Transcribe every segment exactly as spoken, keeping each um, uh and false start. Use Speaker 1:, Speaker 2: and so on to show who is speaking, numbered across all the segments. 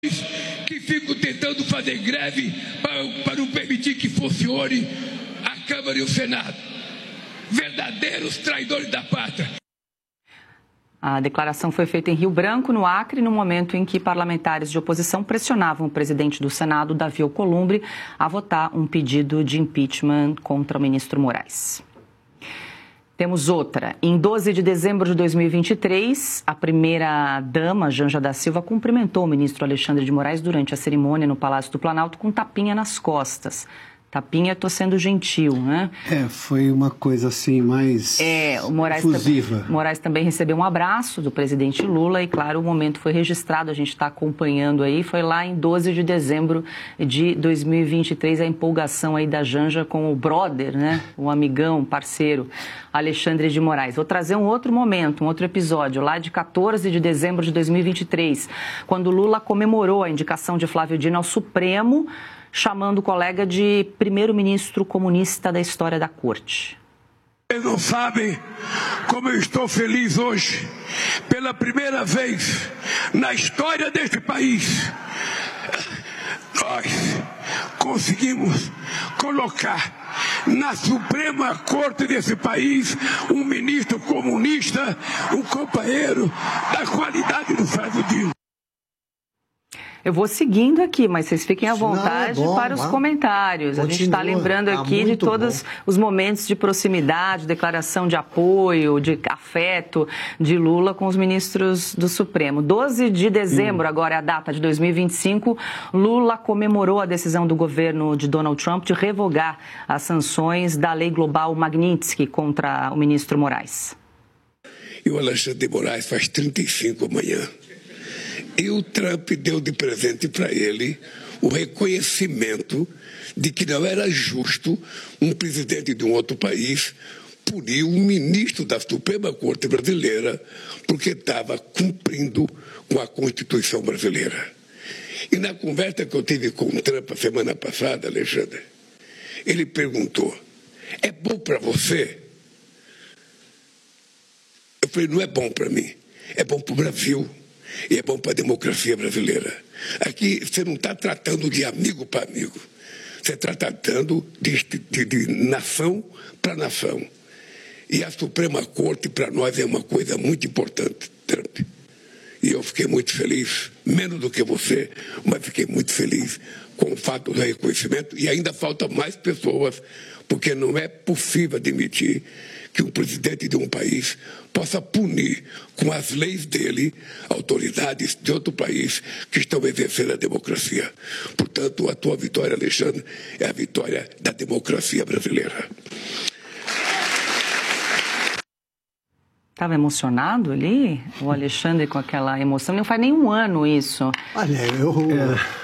Speaker 1: que ficam tentando fazer greve para, para não permitir que funcione a Câmara e o Senado. Verdadeiros traidores da pátria.
Speaker 2: A declaração foi feita em Rio Branco, no Acre, no momento em que parlamentares de oposição pressionavam o presidente do Senado, Davi Alcolumbre, a votar um pedido de impeachment contra o ministro Moraes. Temos outra. Em doze de dezembro de dois mil e vinte e três, a primeira-dama, Janja da Silva, cumprimentou o ministro Alexandre de Moraes durante a cerimônia no Palácio do Planalto com tapinha nas costas. Tapinha, tô sendo gentil, né?
Speaker 3: É, foi uma coisa assim mais
Speaker 2: é, o Moraes
Speaker 3: efusiva.
Speaker 2: Tam- Moraes também recebeu um abraço do presidente Lula e, claro, o momento foi registrado, a gente está acompanhando aí, foi lá em doze de dezembro de dois mil e vinte e três, a empolgação aí da Janja com o brother, né? O amigão, parceiro, Alexandre de Moraes. Vou trazer um outro momento, um outro episódio, lá de quatorze de dezembro de dois mil e vinte e três, quando Lula comemorou a indicação de Flávio Dino ao Supremo, chamando o colega de primeiro-ministro comunista da história da corte.
Speaker 1: Vocês não sabem como eu estou feliz hoje. Pela primeira vez na história deste país, nós conseguimos colocar na Suprema Corte desse país um ministro comunista, um companheiro da qualidade do Flávio Dino.
Speaker 2: Eu vou seguindo aqui, mas vocês fiquem à vontade
Speaker 4: Não, é bom,
Speaker 2: para os
Speaker 4: vamos.
Speaker 2: comentários.
Speaker 4: Continua,
Speaker 2: a gente está lembrando
Speaker 4: tá
Speaker 2: aqui de todos
Speaker 4: bom.
Speaker 2: os momentos de proximidade, declaração de apoio, de afeto de Lula com os ministros do Supremo. doze de dezembro, hum. agora é a data de dois mil e vinte e cinco, Lula comemorou a decisão do governo de Donald Trump de revogar as sanções da Lei Global Magnitsky contra o ministro Moraes.
Speaker 1: E o Alexandre de Moraes faz trinta e cinco amanhã. E o Trump deu de presente para ele o reconhecimento de que não era justo um presidente de um outro país punir um ministro da Suprema Corte Brasileira porque estava cumprindo com a Constituição brasileira. E na conversa que eu tive com o Trump a semana passada, Alexandre, ele perguntou, é bom para você? Eu falei, não é bom para mim, é bom para o Brasil. E é bom para a democracia brasileira. Aqui você não está tratando de amigo para amigo. Você está tratando de, de, de nação para nação. E a Suprema Corte, para nós, é uma coisa muito importante, Trump. E eu fiquei muito feliz, menos do que você, mas fiquei muito feliz com o fato do reconhecimento. E ainda falta mais pessoas, porque não é possível admitir que o presidente de um país possa punir com as leis dele autoridades de outro país que estão exercendo a democracia. Portanto, a tua vitória, Alexandre, é a vitória da democracia brasileira.
Speaker 2: Estava emocionado ali, o Alexandre, com aquela emoção. Não faz nem um ano isso.
Speaker 4: Olha, eu... É.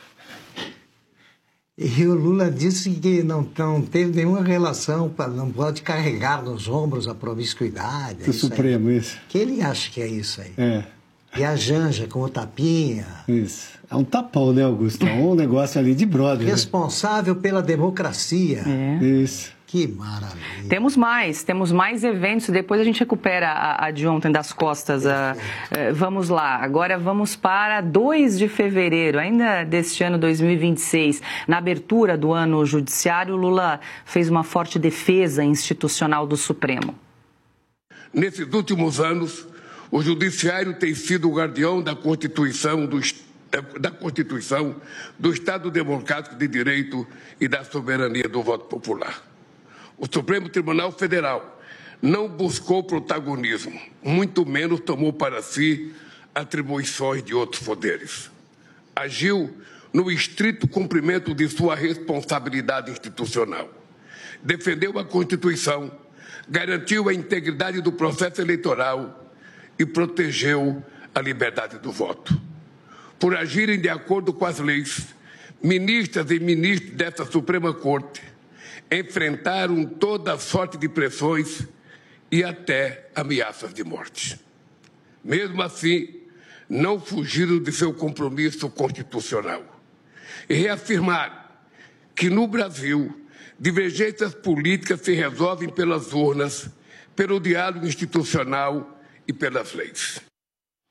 Speaker 4: E o Lula disse que não, não teve nenhuma relação, não pode carregar nos ombros a promiscuidade. É
Speaker 3: do Supremo, aí. Isso.
Speaker 4: Que ele acha que é isso aí.
Speaker 3: É.
Speaker 4: E a Janja com o tapinha.
Speaker 3: Isso. É um tapão, né, Augusto? É um negócio ali de brother.
Speaker 4: Responsável né? pela democracia.
Speaker 2: É.
Speaker 3: Isso.
Speaker 4: Que maravilha.
Speaker 2: Temos mais, temos mais eventos, depois a gente recupera a, a de ontem das costas. A, a, vamos lá, agora vamos para dois de fevereiro, ainda deste ano dois mil e vinte e seis. Na abertura do ano judiciário, Lula fez uma forte defesa institucional do Supremo.
Speaker 1: Nesses últimos anos, o Judiciário tem sido o guardião da Constituição do da Constituição, do Estado Democrático de Direito e da soberania do voto popular. O Supremo Tribunal Federal não buscou protagonismo, muito menos tomou para si atribuições de outros poderes. Agiu no estrito cumprimento de sua responsabilidade institucional. Defendeu a Constituição, garantiu a integridade do processo eleitoral e protegeu a liberdade do voto. Por agirem de acordo com as leis, ministras e ministros dessa Suprema Corte enfrentaram toda sorte de pressões e até ameaças de morte. Mesmo assim, não fugiram de seu compromisso constitucional e reafirmaram que no Brasil divergências políticas se resolvem pelas urnas, pelo diálogo institucional e pelas leis.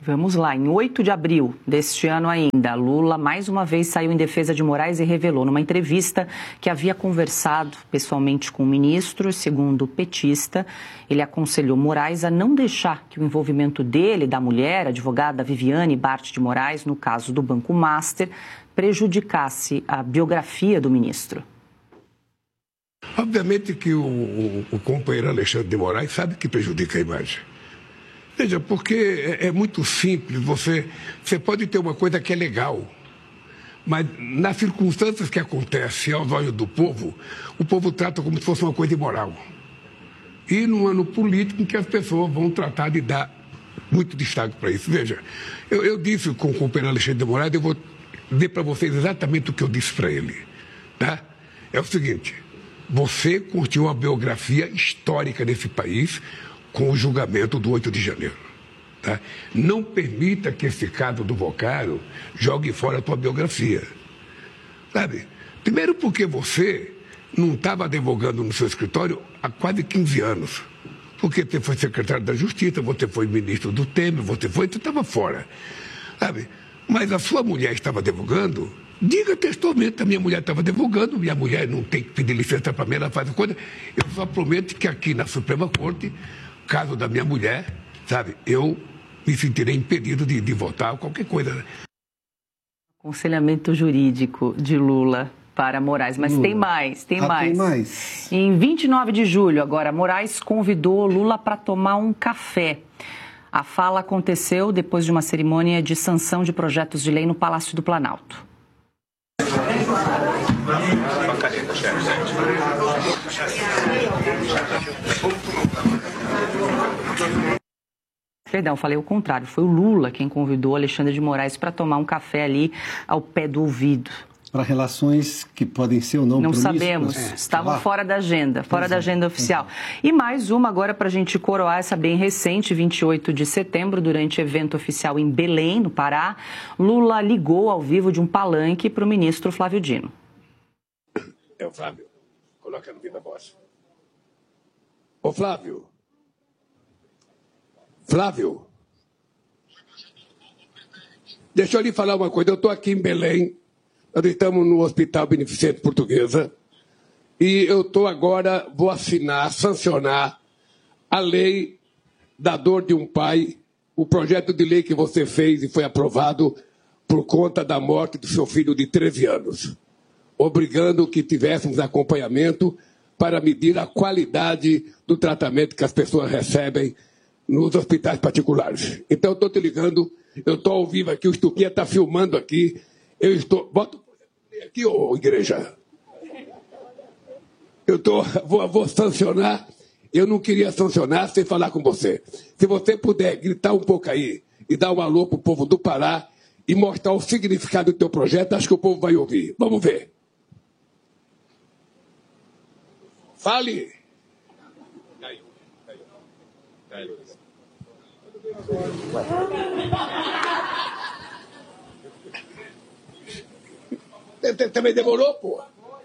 Speaker 2: Vamos lá, em oito de abril deste ano ainda, Lula mais uma vez saiu em defesa de Moraes e revelou numa entrevista que havia conversado pessoalmente com o ministro. Segundo o petista, ele aconselhou Moraes a não deixar que o envolvimento dele, da mulher, a advogada Viviane Bart de Moraes, no caso do Banco Master, prejudicasse a biografia do ministro.
Speaker 1: Obviamente que o, o, o companheiro Alexandre de Moraes sabe que prejudica a imagem. Veja, porque é, é muito simples, você, você pode ter uma coisa que é legal, mas nas circunstâncias que acontecem aos olhos do povo, o povo trata como se fosse uma coisa imoral. E num ano político em que as pessoas vão tratar de dar muito destaque para isso. Veja, eu, eu disse com o companheiro Alexandre de Moraes, eu vou dizer para vocês exatamente o que eu disse para ele. Tá? É o seguinte, você curtiu uma biografia histórica desse país com o julgamento do oito de janeiro. Tá? Não permita que esse caso do Vocaro jogue fora a tua biografia. Sabe? Primeiro porque você não estava advogando no seu escritório há quase quinze anos. Porque você foi secretário da Justiça, você foi ministro do Temer, você foi, você estava fora. Sabe? Mas a sua mulher estava advogando, diga textualmente, a minha mulher estava advogando, minha mulher não tem que pedir licença para mim, ela faz a coisa. Eu só prometo que aqui na Suprema Corte, caso da minha mulher, sabe, eu me sentirei impedido de, de votar qualquer coisa.
Speaker 2: Aconselhamento jurídico de Lula para Moraes, mas Lula. tem mais, tem ah, mais.
Speaker 3: Tem mais.
Speaker 2: Em vinte e nove de julho, agora, Moraes convidou Lula para tomar um café. A fala aconteceu depois de uma cerimônia de sanção de projetos de lei no Palácio do Planalto. Perdão, falei o contrário. Foi o Lula quem convidou Alexandre de Moraes para tomar um café ali ao pé do ouvido.
Speaker 3: Para relações que podem ser ou não
Speaker 2: Não
Speaker 3: promíscuas.
Speaker 2: sabemos, é, estavam fora da agenda, fora
Speaker 3: Exato.
Speaker 2: da agenda oficial. E mais uma agora para a gente coroar essa bem recente, vinte e oito de setembro, durante evento oficial em Belém, no Pará, Lula ligou ao vivo de um palanque para o ministro Flávio Dino.
Speaker 1: É o Flávio, coloca no viva voz. Ô Flávio, Flávio, deixa eu lhe falar uma coisa, eu estou aqui em Belém, nós estamos no Hospital Beneficente Portuguesa e eu estou agora, vou assinar, sancionar a lei da dor de um pai, o projeto de lei que você fez e foi aprovado por conta da morte do seu filho de treze anos, obrigando que tivéssemos acompanhamento para medir a qualidade do tratamento que as pessoas recebem nos hospitais particulares. Então, eu estou te ligando, eu estou ao vivo aqui, o Estuquinha está filmando aqui, eu estou... Bota aqui, ô igreja. Eu tô, vou, vou sancionar, eu não queria sancionar sem falar com você. Se você puder gritar um pouco aí e dar um alô para o povo do Pará e mostrar o significado do teu projeto, acho que o povo vai ouvir. Vamos ver. Fale. Também demorou, pô?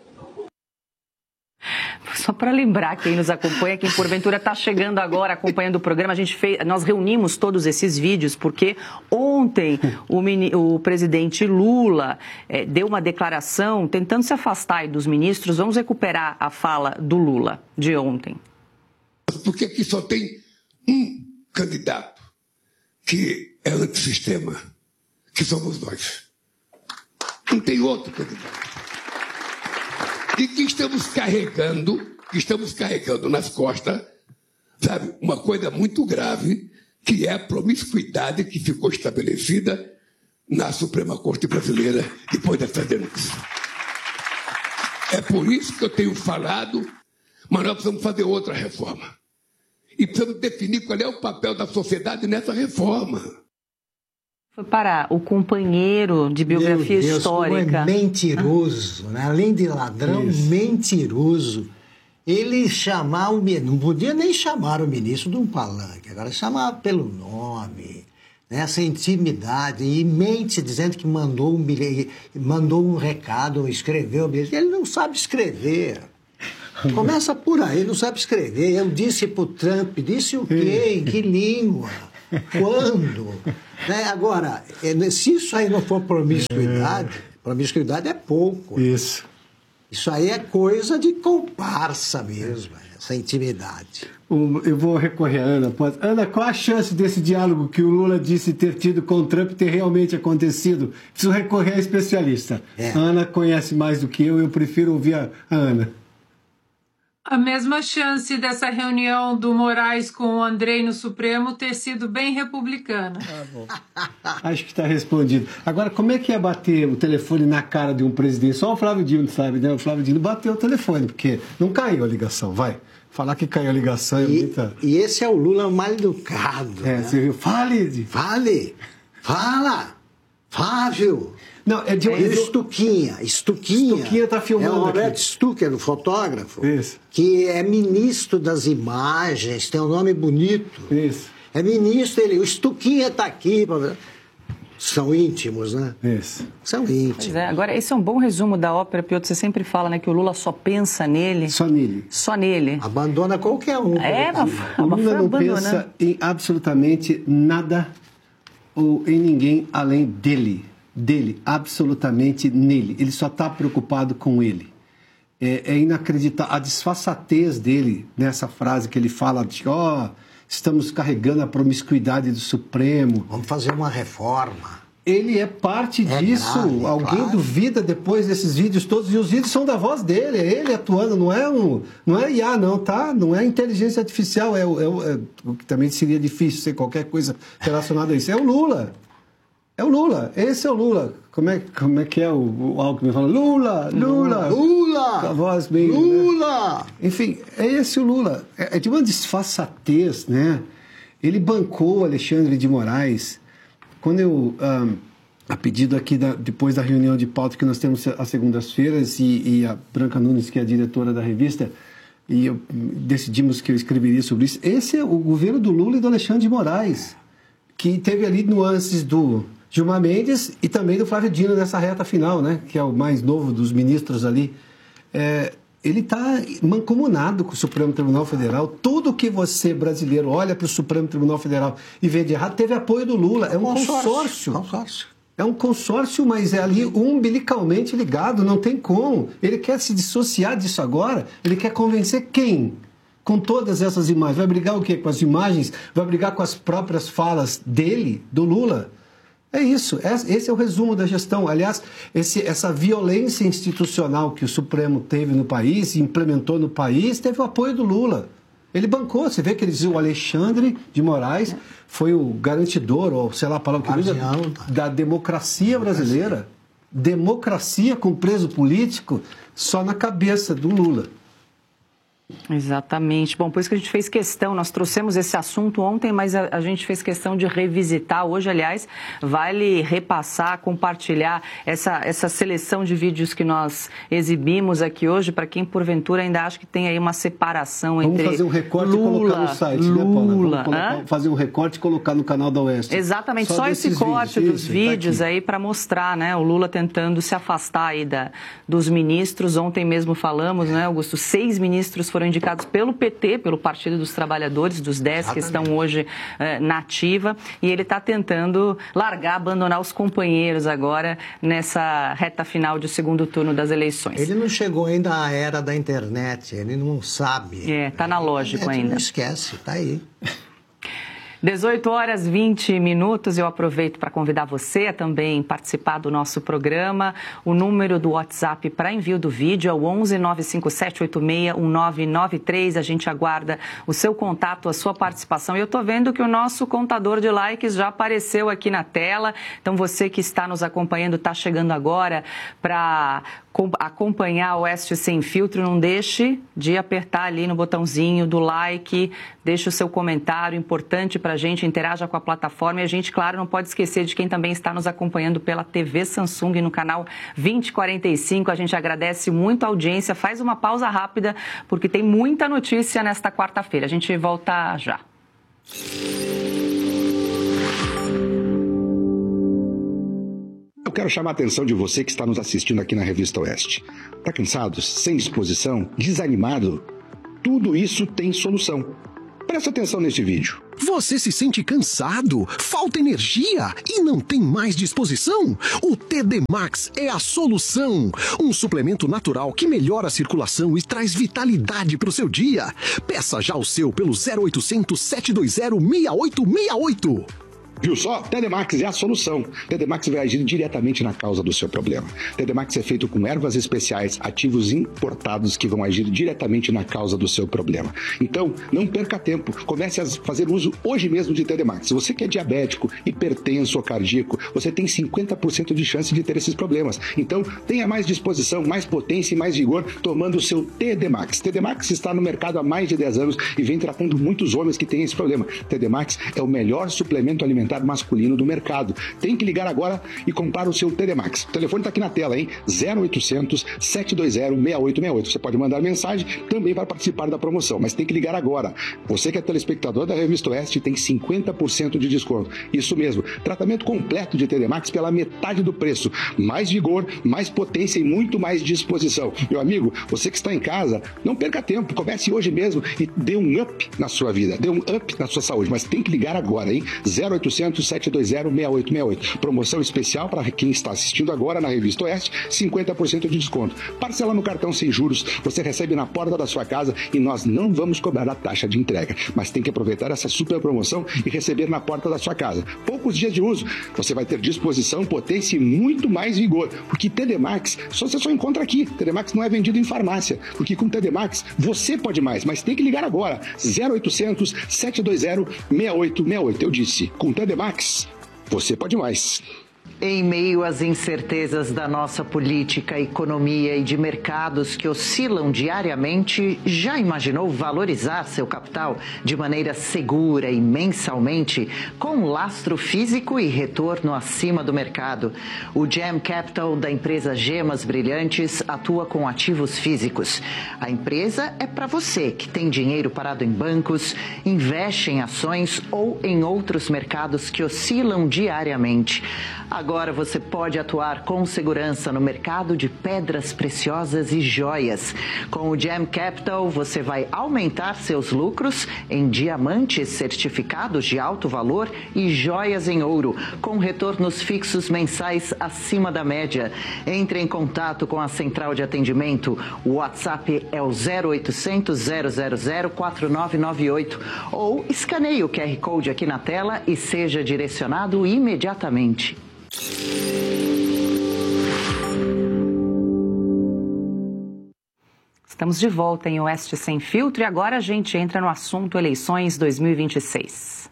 Speaker 2: Só para lembrar quem nos acompanha, quem porventura está chegando agora acompanhando o programa, a gente fez, nós reunimos todos esses vídeos porque ontem o, mini, o presidente Lula eh, deu uma declaração tentando se afastar aí dos ministros. Vamos recuperar a fala do Lula de ontem.
Speaker 1: Porque aqui só tem um candidato que é antissistema, que somos nós. Não tem outro candidato. E que estamos carregando, que estamos carregando nas costas, sabe, uma coisa muito grave, que é a promiscuidade que ficou estabelecida na Suprema Corte Brasileira depois dessa denúncia. É por isso que eu tenho falado, mas nós precisamos fazer outra reforma. E precisamos definir qual é o papel da sociedade nessa reforma.
Speaker 2: Foi para o companheiro de biografia
Speaker 4: Meu Deus,
Speaker 2: histórica.
Speaker 4: Como é mentiroso, né? Além de ladrão, Isso. mentiroso. Ele chamar o ministro, não podia nem chamar o ministro de um palanque, agora chamar pelo nome, né? Essa intimidade, e mente dizendo que mandou um, bilhete, mandou um recado, escreveu um bilhete. Ele não sabe escrever. Começa por aí, ele não sabe escrever. Eu disse para o Trump, disse o quê? Em que língua? Quando? Né? Agora, se isso aí não for promiscuidade, promiscuidade é pouco.
Speaker 3: Isso.
Speaker 4: Isso aí é coisa de comparsa mesmo, essa intimidade.
Speaker 3: Eu vou recorrer a Ana. Ana, qual a chance desse diálogo que o Lula disse ter tido com o Trump ter realmente acontecido? Preciso recorrer a especialista. É. A Ana conhece mais do que eu, eu prefiro ouvir a Ana.
Speaker 5: A mesma chance dessa reunião do Moraes com o Andrei no Supremo ter sido bem republicana.
Speaker 3: Ah, bom. Acho que está respondido. Agora, como é que é bater o telefone na cara de um presidente? Só o Flávio Dino sabe, né? O Flávio Dino bateu o telefone, porque não caiu a ligação, vai. Falar que caiu a ligação é
Speaker 4: e,
Speaker 3: muita...
Speaker 4: E esse é o Lula mal educado.
Speaker 3: É, né? Você viu? Fale! De...
Speaker 4: Fale! Fala! Flávio!
Speaker 3: Não, é de...
Speaker 4: É Stuquinha. Stuquinha.
Speaker 3: Stuquinha está filmando.
Speaker 4: É o Roberto
Speaker 3: aqui.
Speaker 4: Stucker, o fotógrafo.
Speaker 3: Isso.
Speaker 4: Que é ministro das imagens, tem um nome bonito.
Speaker 3: Isso.
Speaker 4: É ministro, ele. O Stuquinha está aqui. São íntimos, né?
Speaker 3: Isso.
Speaker 4: São íntimos.
Speaker 2: Pois é. Agora, esse é um bom resumo da ópera, Piotr. Você sempre fala, né, que o Lula só pensa nele.
Speaker 3: Só nele.
Speaker 2: Só nele.
Speaker 4: Abandona qualquer um.
Speaker 2: É, mas,
Speaker 3: o Lula
Speaker 2: mas
Speaker 3: não
Speaker 2: abandonando.
Speaker 3: pensa em absolutamente nada ou em ninguém além dele. Dele, absolutamente nele. Ele só está preocupado com ele. É, é inacreditável. A disfarçatez dele, nessa frase que ele fala de, ó, oh, estamos carregando a promiscuidade do Supremo.
Speaker 4: Vamos fazer uma reforma.
Speaker 3: Ele é parte
Speaker 4: é
Speaker 3: disso.
Speaker 4: grave,
Speaker 3: Alguém
Speaker 4: claro.
Speaker 3: Duvida depois desses vídeos todos. E os vídeos são da voz dele, é ele atuando. Não é um, não é I A, não, tá? Não é inteligência artificial. É, é, é o que também seria difícil ser qualquer coisa relacionada a isso. É o Lula. É o Lula, esse é o Lula. Como é, como é que é o, o Alckmin fala? Lula, Lula,
Speaker 4: Lula,
Speaker 3: com a voz meio,
Speaker 4: Lula.
Speaker 3: Né? Enfim, é esse o Lula. É, é de uma disfarçatez, né? Ele bancou o Alexandre de Moraes. Quando eu, um, a pedido aqui, da, depois da reunião de pauta que nós temos às segundas-feiras, e, e a Branca Nunes, que é a diretora da revista, e eu, decidimos que eu escreveria sobre isso. Esse é o governo do Lula e do Alexandre de Moraes, que teve ali nuances do Gilmar Mendes e também do Flávio Dino nessa reta final, né? Que é o mais novo dos ministros ali. É, ele está mancomunado com o Supremo Tribunal Federal. Tudo que você, brasileiro, olha para o Supremo Tribunal Federal e vê de errado, teve apoio do Lula. É um consórcio.
Speaker 4: consórcio.
Speaker 3: É um consórcio, mas é ali umbilicalmente ligado, não tem como. Ele quer se dissociar disso agora, ele quer convencer quem? Com todas essas imagens. Vai brigar o quê? Com as imagens? Vai brigar com as próprias falas dele, do Lula? É isso. Esse é o resumo da gestão. Aliás, esse, essa violência institucional que o Supremo teve no país, implementou no país, teve o apoio do Lula. Ele bancou. Você vê que ele dizia o Alexandre de Moraes foi o garantidor, ou sei lá a palavra que usa, da democracia brasileira. Democracia com preso político só na cabeça do Lula.
Speaker 2: Exatamente. Bom, por isso que a gente fez questão, nós trouxemos esse assunto ontem, mas a, a gente fez questão de revisitar hoje. Aliás, vale repassar, compartilhar essa, essa seleção de vídeos que nós exibimos aqui hoje, para quem porventura ainda acha que tem aí uma separação
Speaker 3: Vamos
Speaker 2: entre
Speaker 3: fazer um recorte
Speaker 2: Lula,
Speaker 3: e colocar no site,
Speaker 2: Lula,
Speaker 3: né, Paula? Vamos
Speaker 2: colocar,
Speaker 3: fazer um recorte e colocar no canal da Oeste.
Speaker 2: Exatamente, só, só esse corte
Speaker 3: vídeos.
Speaker 2: dos
Speaker 3: Isso,
Speaker 2: vídeos
Speaker 3: tá
Speaker 2: aí para mostrar, né, o Lula tentando se afastar aí da, dos ministros. Ontem mesmo falamos, né, Augusto, seis ministros foram indicados pelo P T, pelo Partido dos Trabalhadores, dos dez que estão hoje eh, na ativa, e ele está tentando largar, abandonar os companheiros agora nessa reta final de segundo turno das eleições.
Speaker 4: Ele não chegou ainda à era da internet, ele não sabe.
Speaker 2: É, está analógico ainda.
Speaker 4: Não esquece, está aí.
Speaker 2: dezoito horas e vinte minutos, eu aproveito para convidar você a também participar do nosso programa. O número do WhatsApp para envio do vídeo é o onze nove cinco sete oito seis um nove nove três. A gente aguarda o seu contato, a sua participação. E eu estou vendo que o nosso contador de likes já apareceu aqui na tela. Então você que está nos acompanhando, está chegando agora para acompanhar o Oeste Sem Filtro, não deixe de apertar ali no botãozinho do like, deixe o seu comentário, importante para a gente, interaja com a plataforma. E a gente, claro, não pode esquecer de quem também está nos acompanhando pela T V Samsung no canal vinte quarenta e cinco. A gente agradece muito a audiência, faz uma pausa rápida, porque tem muita notícia nesta quarta-feira. A gente volta já.
Speaker 6: Eu quero chamar a atenção de você que está nos assistindo aqui na Revista Oeste. Está cansado? Sem disposição? Desanimado? Tudo isso tem solução. Presta atenção neste vídeo.
Speaker 7: Você se sente cansado, falta energia e não tem mais disposição? O T D Max é a solução. Um suplemento natural que melhora a circulação e traz vitalidade para o seu dia. Peça já o seu pelo zero oitocentos, sete dois zero, seis oito seis oito.
Speaker 6: Viu só? T D Max é a solução. T D Max vai agir diretamente na causa do seu problema. T D Max é feito com ervas especiais, ativos importados que vão agir diretamente na causa do seu problema. Então, não perca tempo. Comece a fazer uso hoje mesmo de T D Max. Se você que é diabético, hipertenso ou cardíaco, você tem cinquenta por cento de chance de ter esses problemas. Então, tenha mais disposição, mais potência e mais vigor tomando o seu T D Max. T D Max está no mercado há mais de dez anos e vem tratando muitos homens que têm esse problema. T D Max é o melhor suplemento alimentar masculino do mercado. Tem que ligar agora e comprar o seu T D Max. O telefone está aqui na tela, hein? zero oitocentos, sete dois zero, seis oito seis oito. Você pode mandar mensagem também para participar da promoção, mas tem que ligar agora. Você que é telespectador da Revista Oeste tem cinquenta por cento de desconto. Isso mesmo. Tratamento completo de T D Max pela metade do preço. Mais vigor, mais potência e muito mais disposição. Meu amigo, você que está em casa, não perca tempo. Comece hoje mesmo e dê um up na sua vida. Dê um up na sua saúde, mas tem que ligar agora, hein? zero oitocentos, sete dois zero, seis oito seis oito. Promoção especial para quem está assistindo agora na Revista Oeste, cinquenta por cento de desconto. Parcela no cartão sem juros, você recebe na porta da sua casa e nós não vamos cobrar a taxa de entrega. Mas tem que aproveitar essa super promoção e receber na porta da sua casa. Poucos dias de uso, você vai ter disposição, potência e muito mais vigor. Porque T D Max, só, você só encontra aqui. T D Max não é vendido em farmácia. Porque com T D Max, você pode mais, mas tem que ligar agora. zero oitocentos, sete dois zero, seis oito seis oito. Eu disse, com T D Max, você pode mais.
Speaker 8: Em meio às incertezas da nossa política, economia e de mercados que oscilam diariamente, já imaginou valorizar seu capital de maneira segura e mensalmente, com lastro físico e retorno acima do mercado? O Gem Capital da empresa Gemas Brilhantes atua com ativos físicos. A empresa é para você que tem dinheiro parado em bancos, investe em ações ou em outros mercados que oscilam diariamente. Agora você pode atuar com segurança no mercado de pedras preciosas e joias. Com o Gem Capital, você vai aumentar seus lucros em diamantes certificados de alto valor e joias em ouro, com retornos fixos mensais acima da média. Entre em contato com a central de atendimento. O WhatsApp é o zero oitocentos, zero zero zero, quatro nove nove oito ou escaneie o Q R Code aqui na tela e seja direcionado imediatamente.
Speaker 2: Estamos de volta em Oeste Sem Filtro e agora a gente entra no assunto eleições dois mil e vinte e seis.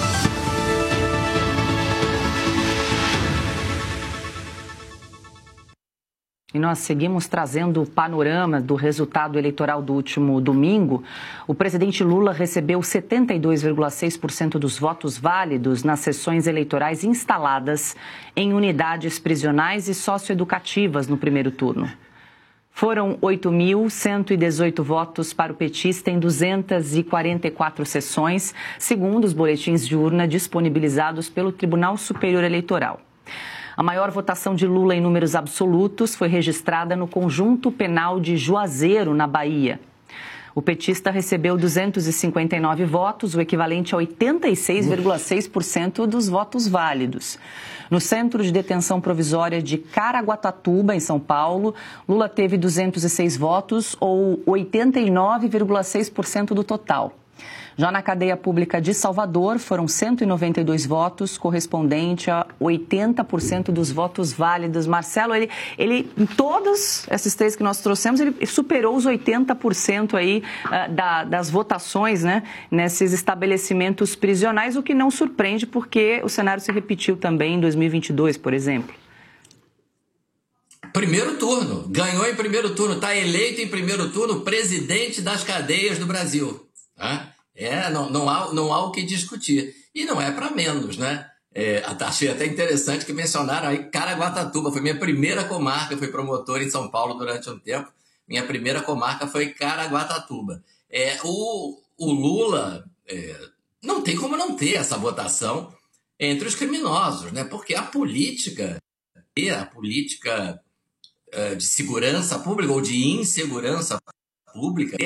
Speaker 2: E nós seguimos trazendo o panorama do resultado eleitoral do último domingo. O presidente Lula recebeu setenta e dois vírgula seis por cento dos votos válidos nas sessões eleitorais instaladas em unidades prisionais e socioeducativas no primeiro turno. Foram oito mil cento e dezoito votos para o petista em duzentas e quarenta e quatro sessões, segundo os boletins de urna disponibilizados pelo Tribunal Superior Eleitoral. A maior votação de Lula em números absolutos foi registrada no Conjunto Penal de Juazeiro, na Bahia. O petista recebeu duzentos e cinquenta e nove votos, o equivalente a oitenta e seis vírgula seis por cento dos votos válidos. No Centro de Detenção Provisória de Caraguatatuba, em São Paulo, Lula teve duzentos e seis votos, ou oitenta e nove vírgula seis por cento do total. Já na cadeia pública de Salvador, foram cento e noventa e dois votos, correspondente a oitenta por cento dos votos válidos. Marcelo, ele, ele, em todos esses três que nós trouxemos, ele superou os oitenta por cento aí, uh, da, das votações, né, nesses estabelecimentos prisionais, o que não surpreende, porque o cenário se repetiu também em dois mil e vinte e dois, por exemplo.
Speaker 9: Primeiro turno, ganhou em primeiro turno, está eleito em primeiro turno presidente das cadeias do Brasil, tá? É, não, não, há, não há o que discutir. E não é para menos, né? É, achei até interessante que mencionaram aí Caraguatatuba. Foi minha primeira comarca, eu fui promotor em São Paulo durante um tempo. Minha primeira comarca foi Caraguatatuba. É, o, o Lula é, não tem como não ter essa votação entre os criminosos, né? Porque a política, a política é, de segurança pública ou de insegurança pública é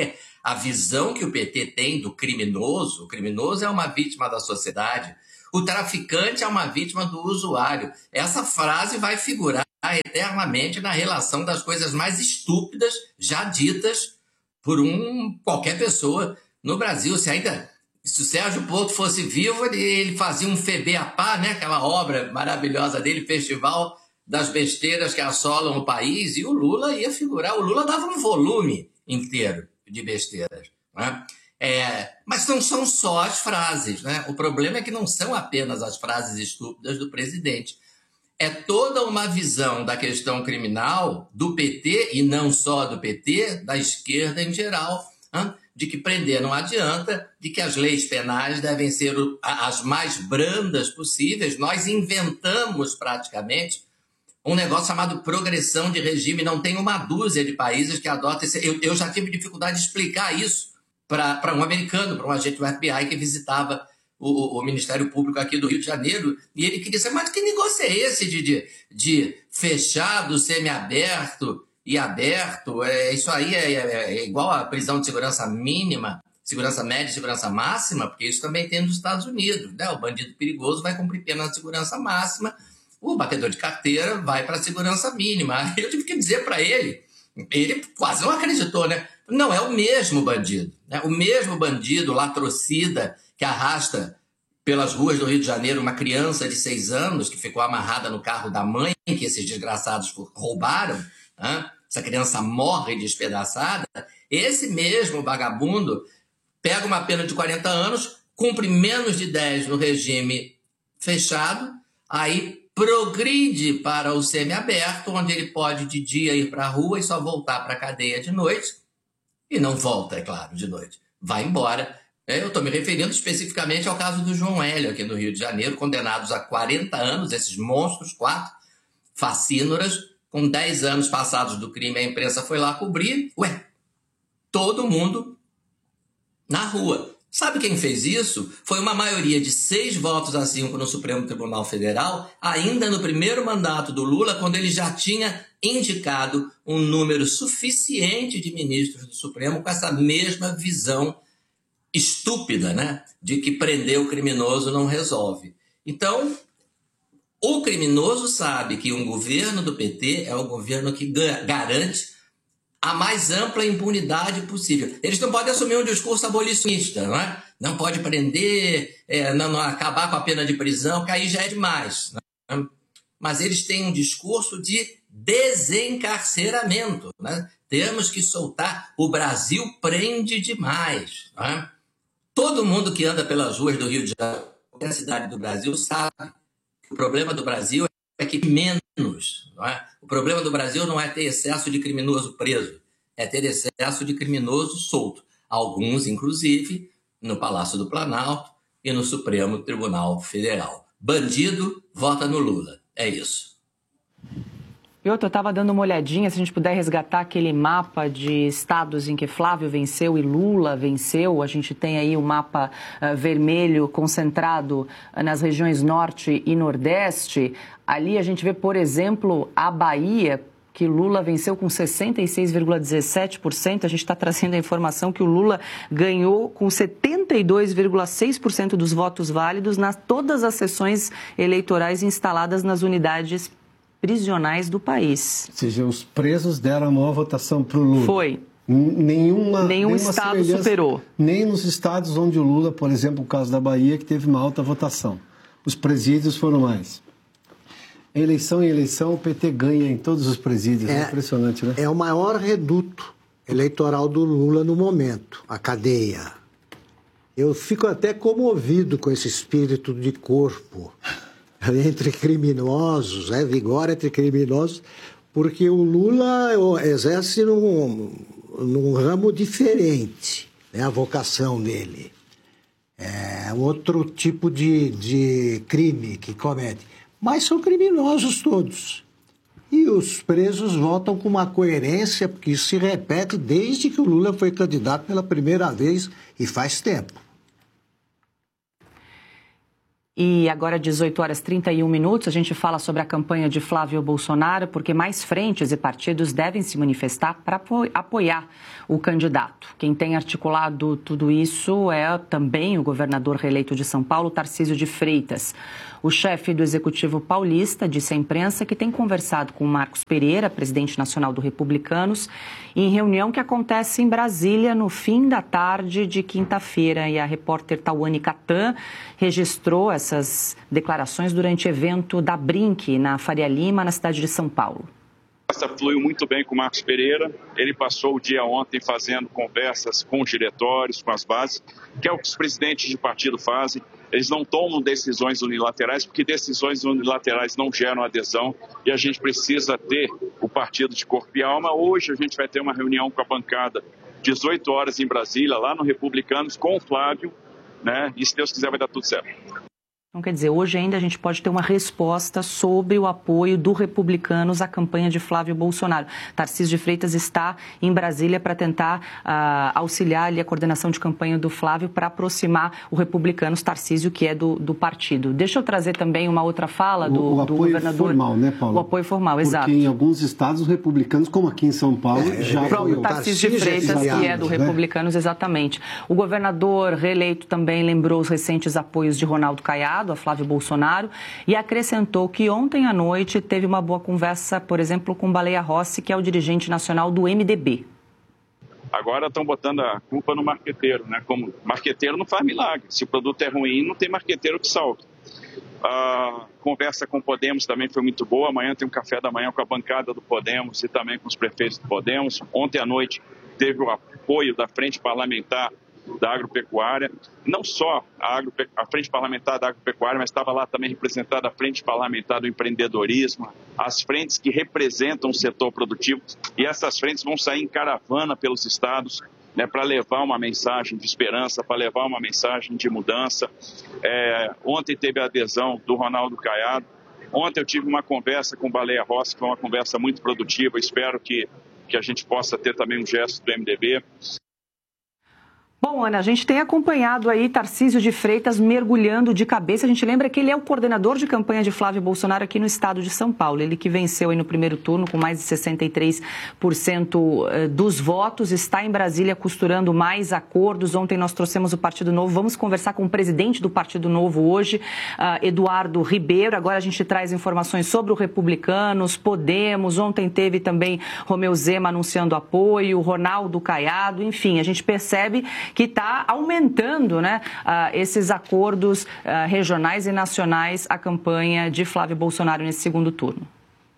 Speaker 9: A visão que o P T tem do criminoso, o criminoso é uma vítima da sociedade, o traficante é uma vítima do usuário. Essa frase vai figurar eternamente na relação das coisas mais estúpidas já ditas por um, qualquer pessoa no Brasil. Se ainda, se o Sérgio Porto fosse vivo, ele, ele fazia um FEBEAPA, né? Aquela obra maravilhosa dele, Festival das Besteiras que Assolam o País, e o Lula ia figurar. O Lula dava um volume inteiro de besteiras, né? É, mas não são só as frases, né? O problema é que não são apenas as frases estúpidas do presidente. É toda uma visão da questão criminal do P T, e não só do P T, da esquerda em geral, né? De que prender não adianta, de que as leis penais devem ser as mais brandas possíveis. Nós inventamos praticamente um negócio chamado progressão de regime. Não tem uma dúzia de países que adotam esse... Eu, eu já tive dificuldade de explicar isso para um americano, para um agente do F B I que visitava o, o Ministério Público aqui do Rio de Janeiro, e ele queria saber, mas que negócio é esse de, de, de fechado, semiaberto e aberto? É, isso aí é, é, é igual à prisão de segurança mínima, segurança média e segurança máxima, porque isso também tem nos Estados Unidos, né? O bandido perigoso vai cumprir pena de segurança máxima, o batedor de carteira vai para a segurança mínima. Eu tive que dizer para ele, ele quase não acreditou, né? Não é o mesmo bandido, né? O mesmo bandido latrocida que arrasta pelas ruas do Rio de Janeiro uma criança de seis anos que ficou amarrada no carro da mãe, que esses desgraçados roubaram, né? Essa criança morre despedaçada. Esse mesmo vagabundo pega uma pena de quarenta anos, cumpre menos de dez no regime fechado, aí progride para o semiaberto, onde ele pode de dia ir para a rua e só voltar para a cadeia de noite. E não volta, é claro, de noite. Vai embora. Eu estou me referindo especificamente ao caso do João Hélio, aqui no Rio de Janeiro, condenados a quarenta anos, esses monstros, quatro facínoras, com dez anos passados do crime, a imprensa foi lá cobrir. Ué, todo mundo na rua. Sabe quem fez isso? Foi uma maioria de seis votos a cinco no Supremo Tribunal Federal, ainda no primeiro mandato do Lula, quando ele já tinha indicado um número suficiente de ministros do Supremo com essa mesma visão estúpida, né? De que prender o criminoso não resolve. Então, o criminoso sabe que um governo do P T é o governo que garante a mais ampla impunidade possível. Eles não podem assumir um discurso abolicionista, não é? Não pode prender, é, não, não acabar com a pena de prisão, que aí já é demais. Não é? Mas eles têm um discurso de desencarceramento, né? Temos que soltar. O Brasil prende demais. Não é? Todo mundo que anda pelas ruas do Rio de Janeiro, qualquer cidade do Brasil, sabe que o problema do Brasil é que menos. Não é? O problema do Brasil não é ter excesso de criminoso preso, é ter excesso de criminoso solto. Alguns, inclusive, no Palácio do Planalto e no Supremo Tribunal Federal. Bandido, vota no Lula. É isso.
Speaker 2: Eu estava dando uma olhadinha, se a gente puder resgatar aquele mapa de estados em que Flávio venceu e Lula venceu. A gente tem aí o mapa uh, vermelho concentrado uh, nas regiões norte e nordeste. Ali a gente vê, por exemplo, a Bahia, que Lula venceu com sessenta e seis vírgula dezessete por cento. A gente está trazendo a informação que o Lula ganhou com setenta e dois vírgula seis por cento dos votos válidos nas todas as sessões eleitorais instaladas nas unidades prisionais do país.
Speaker 3: Ou seja, os presos deram a maior votação para o Lula.
Speaker 2: Foi.
Speaker 3: Nenhuma,
Speaker 2: Nenhum
Speaker 3: nenhuma
Speaker 2: estado superou.
Speaker 3: Nem nos estados onde o Lula, por exemplo, o caso da Bahia, que teve uma alta votação. Os presídios foram mais. Eleição em eleição, o P T ganha em todos os presídios. É, é impressionante, né?
Speaker 4: É o maior reduto eleitoral do Lula no momento, a cadeia. Eu fico até comovido com esse espírito de corpo entre criminosos, é, vigor entre criminosos, porque o Lula exerce num, num ramo diferente, né, a vocação dele. É outro tipo de, de crime que comete. Mas são criminosos todos. E os presos votam com uma coerência, porque isso se repete desde que o Lula foi candidato pela primeira vez e faz tempo.
Speaker 2: E agora, dezoito horas e trinta e um minutos, a gente fala sobre a campanha de Flávio Bolsonaro, porque mais frentes e partidos devem se manifestar para apoiar o candidato. Quem tem articulado tudo isso é também o governador reeleito de São Paulo, Tarcísio de Freitas. O chefe do Executivo paulista disse à imprensa que tem conversado com Marcos Pereira, presidente nacional do Republicanos, em reunião que acontece em Brasília no fim da tarde de quinta-feira. E a repórter Tawane Catan registrou essas declarações durante evento da Brinque, na Faria Lima, na cidade de São Paulo.
Speaker 10: Fluiu muito bem com o Marcos Pereira. Ele passou o dia ontem fazendo conversas com os diretórios, com as bases, que é o que os presidentes de partido fazem. Eles não tomam decisões unilaterais, porque decisões unilaterais não geram adesão e a gente precisa ter o partido de corpo e alma. Hoje a gente vai ter uma reunião com a bancada, dezoito horas em Brasília, lá no Republicanos, com o Flávio, né? E se Deus quiser vai dar tudo certo.
Speaker 2: Então, quer dizer, hoje ainda a gente pode ter uma resposta sobre o apoio do Republicanos à campanha de Flávio Bolsonaro. Tarcísio de Freitas está em Brasília para tentar uh, auxiliar ali a coordenação de campanha do Flávio para aproximar o Republicanos, Tarcísio, que é do, do partido. Deixa eu trazer também uma outra fala do,
Speaker 3: o, o
Speaker 2: do governador.
Speaker 3: O apoio formal, né, Paulo?
Speaker 2: O apoio formal,
Speaker 3: Porque
Speaker 2: exato.
Speaker 3: Porque em alguns estados os republicanos, como aqui em São Paulo, é, já apoiou.
Speaker 2: O Tarcísio de Freitas, que é do né? Republicanos, exatamente. O governador reeleito também lembrou os recentes apoios de Ronaldo Caiado a Flávio Bolsonaro e acrescentou que ontem à noite teve uma boa conversa, por exemplo, com Baleia Rossi, que é o dirigente nacional do M D B.
Speaker 10: Agora estão botando a culpa no marqueteiro, né? Como marqueteiro não faz milagre. Se o produto é ruim, não tem marqueteiro que salve. A conversa com o Podemos também foi muito boa. Amanhã tem um café da manhã com a bancada do Podemos e também com os prefeitos do Podemos. Ontem à noite teve o apoio da Frente Parlamentar da Agropecuária, não só a, agrope... a Frente Parlamentar da Agropecuária, mas estava lá também representada a Frente Parlamentar do Empreendedorismo, as frentes que representam o setor produtivo, e essas frentes vão sair em caravana pelos estados, né, para levar uma mensagem de esperança, para levar uma mensagem de mudança. É... Ontem teve a adesão do Ronaldo Caiado, ontem eu tive uma conversa com o Baleia Rossi, que foi uma conversa muito produtiva, espero que, que a gente possa ter também um gesto do M D B.
Speaker 2: Bom, Ana, a gente tem acompanhado aí Tarcísio de Freitas mergulhando de cabeça. A gente lembra que ele é o coordenador de campanha de Flávio Bolsonaro aqui no estado de São Paulo. Ele que venceu aí no primeiro turno com mais de sessenta e três por cento dos votos, está em Brasília costurando mais acordos. Ontem nós trouxemos o Partido Novo. Vamos conversar com o presidente do Partido Novo hoje, uh, Eduardo Ribeiro. Agora a gente traz informações sobre o Republicanos, Podemos. Ontem teve também Romeu Zema anunciando apoio, Ronaldo Caiado. Enfim, a gente percebe que está aumentando, né, uh, esses acordos uh, regionais e nacionais à campanha de Flávio Bolsonaro nesse segundo turno.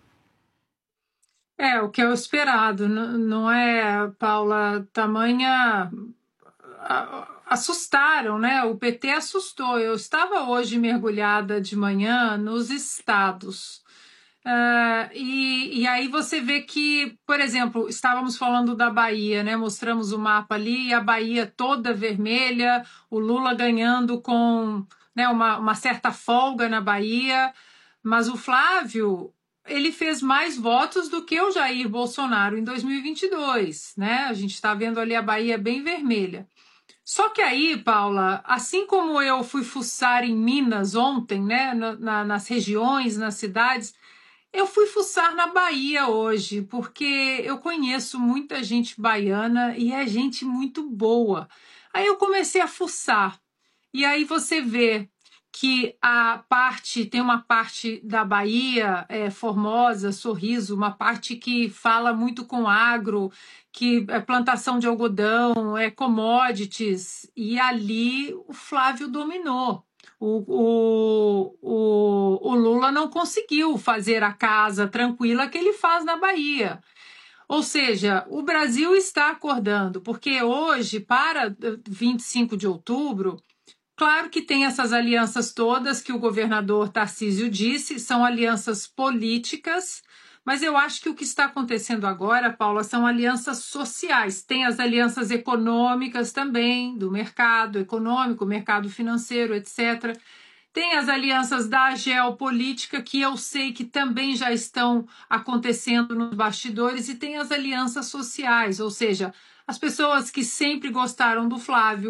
Speaker 5: É, o que é o esperado, não é, Paula, tamanha... Assustaram, né? O P T assustou. Eu estava hoje mergulhada de manhã nos estados. Uh, e, e aí você vê que, por exemplo, estávamos falando da Bahia, né? Mostramos o mapa ali, a Bahia toda vermelha, o Lula ganhando com, né, uma, uma certa folga na Bahia, mas o Flávio, ele fez mais votos do que o Jair Bolsonaro em dois mil e vinte e dois, né? A gente está vendo ali a Bahia bem vermelha. Só que aí, Paula, assim como eu fui fuçar em Minas ontem, né, na, na, nas regiões, nas cidades, eu fui fuçar na Bahia hoje, porque eu conheço muita gente baiana e é gente muito boa. Aí eu comecei a fuçar, e aí você vê que a parte, tem uma parte da Bahia, é, Formosa, Sorriso, uma parte que fala muito com agro, que é plantação de algodão, é commodities, e ali o Flávio dominou. O, o, o, o Lula não conseguiu fazer a casa tranquila que ele faz na Bahia. Ou seja, o Brasil está acordando, porque hoje, para vinte e cinco de outubro, claro que tem essas alianças todas que o governador Tarcísio disse, são alianças políticas, mas eu acho que o que está acontecendo agora, Paula, são alianças sociais. Tem as alianças econômicas também, do mercado econômico, mercado financeiro, etcétera. Tem as alianças da geopolítica, que eu sei que também já estão acontecendo nos bastidores, e tem as alianças sociais, ou seja, as pessoas que sempre gostaram do Flávio,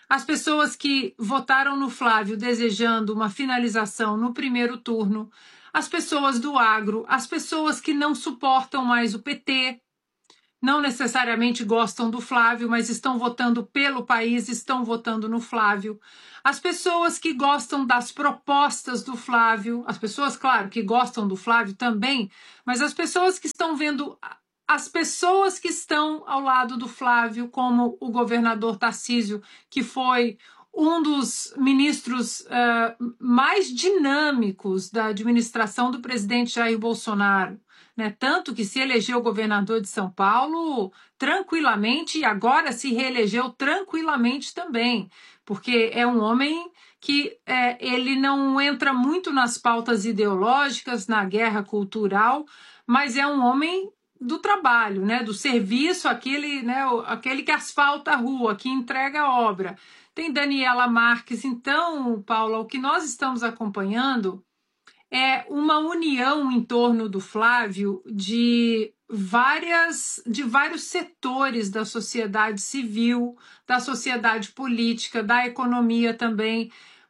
Speaker 5: as pessoas que votaram no Flávio desejando uma finalização no primeiro turno, as pessoas do agro, as pessoas que não suportam mais o P T, não necessariamente gostam do Flávio, mas estão votando pelo país, estão votando no Flávio. As pessoas que gostam das propostas do Flávio, as pessoas, claro, que gostam do Flávio também, mas as pessoas que estão vendo, as pessoas que estão ao lado do Flávio, como o governador Tarcísio, que foi um dos ministros uh, mais dinâmicos da administração do presidente Jair Bolsonaro, né? Tanto que se elegeu governador de São Paulo tranquilamente e agora se reelegeu tranquilamente também, porque é um homem que é, ele não entra muito nas pautas ideológicas, na guerra cultural, mas é um homem do trabalho, né? Do serviço, aquele, né? aquele que asfalta a rua, que entrega a obra. Tem Daniela Marques. Então, Paula, o que nós estamos acompanhando é uma união em torno do Flávio de, várias, de vários setores da sociedade civil, da sociedade política, da economia também,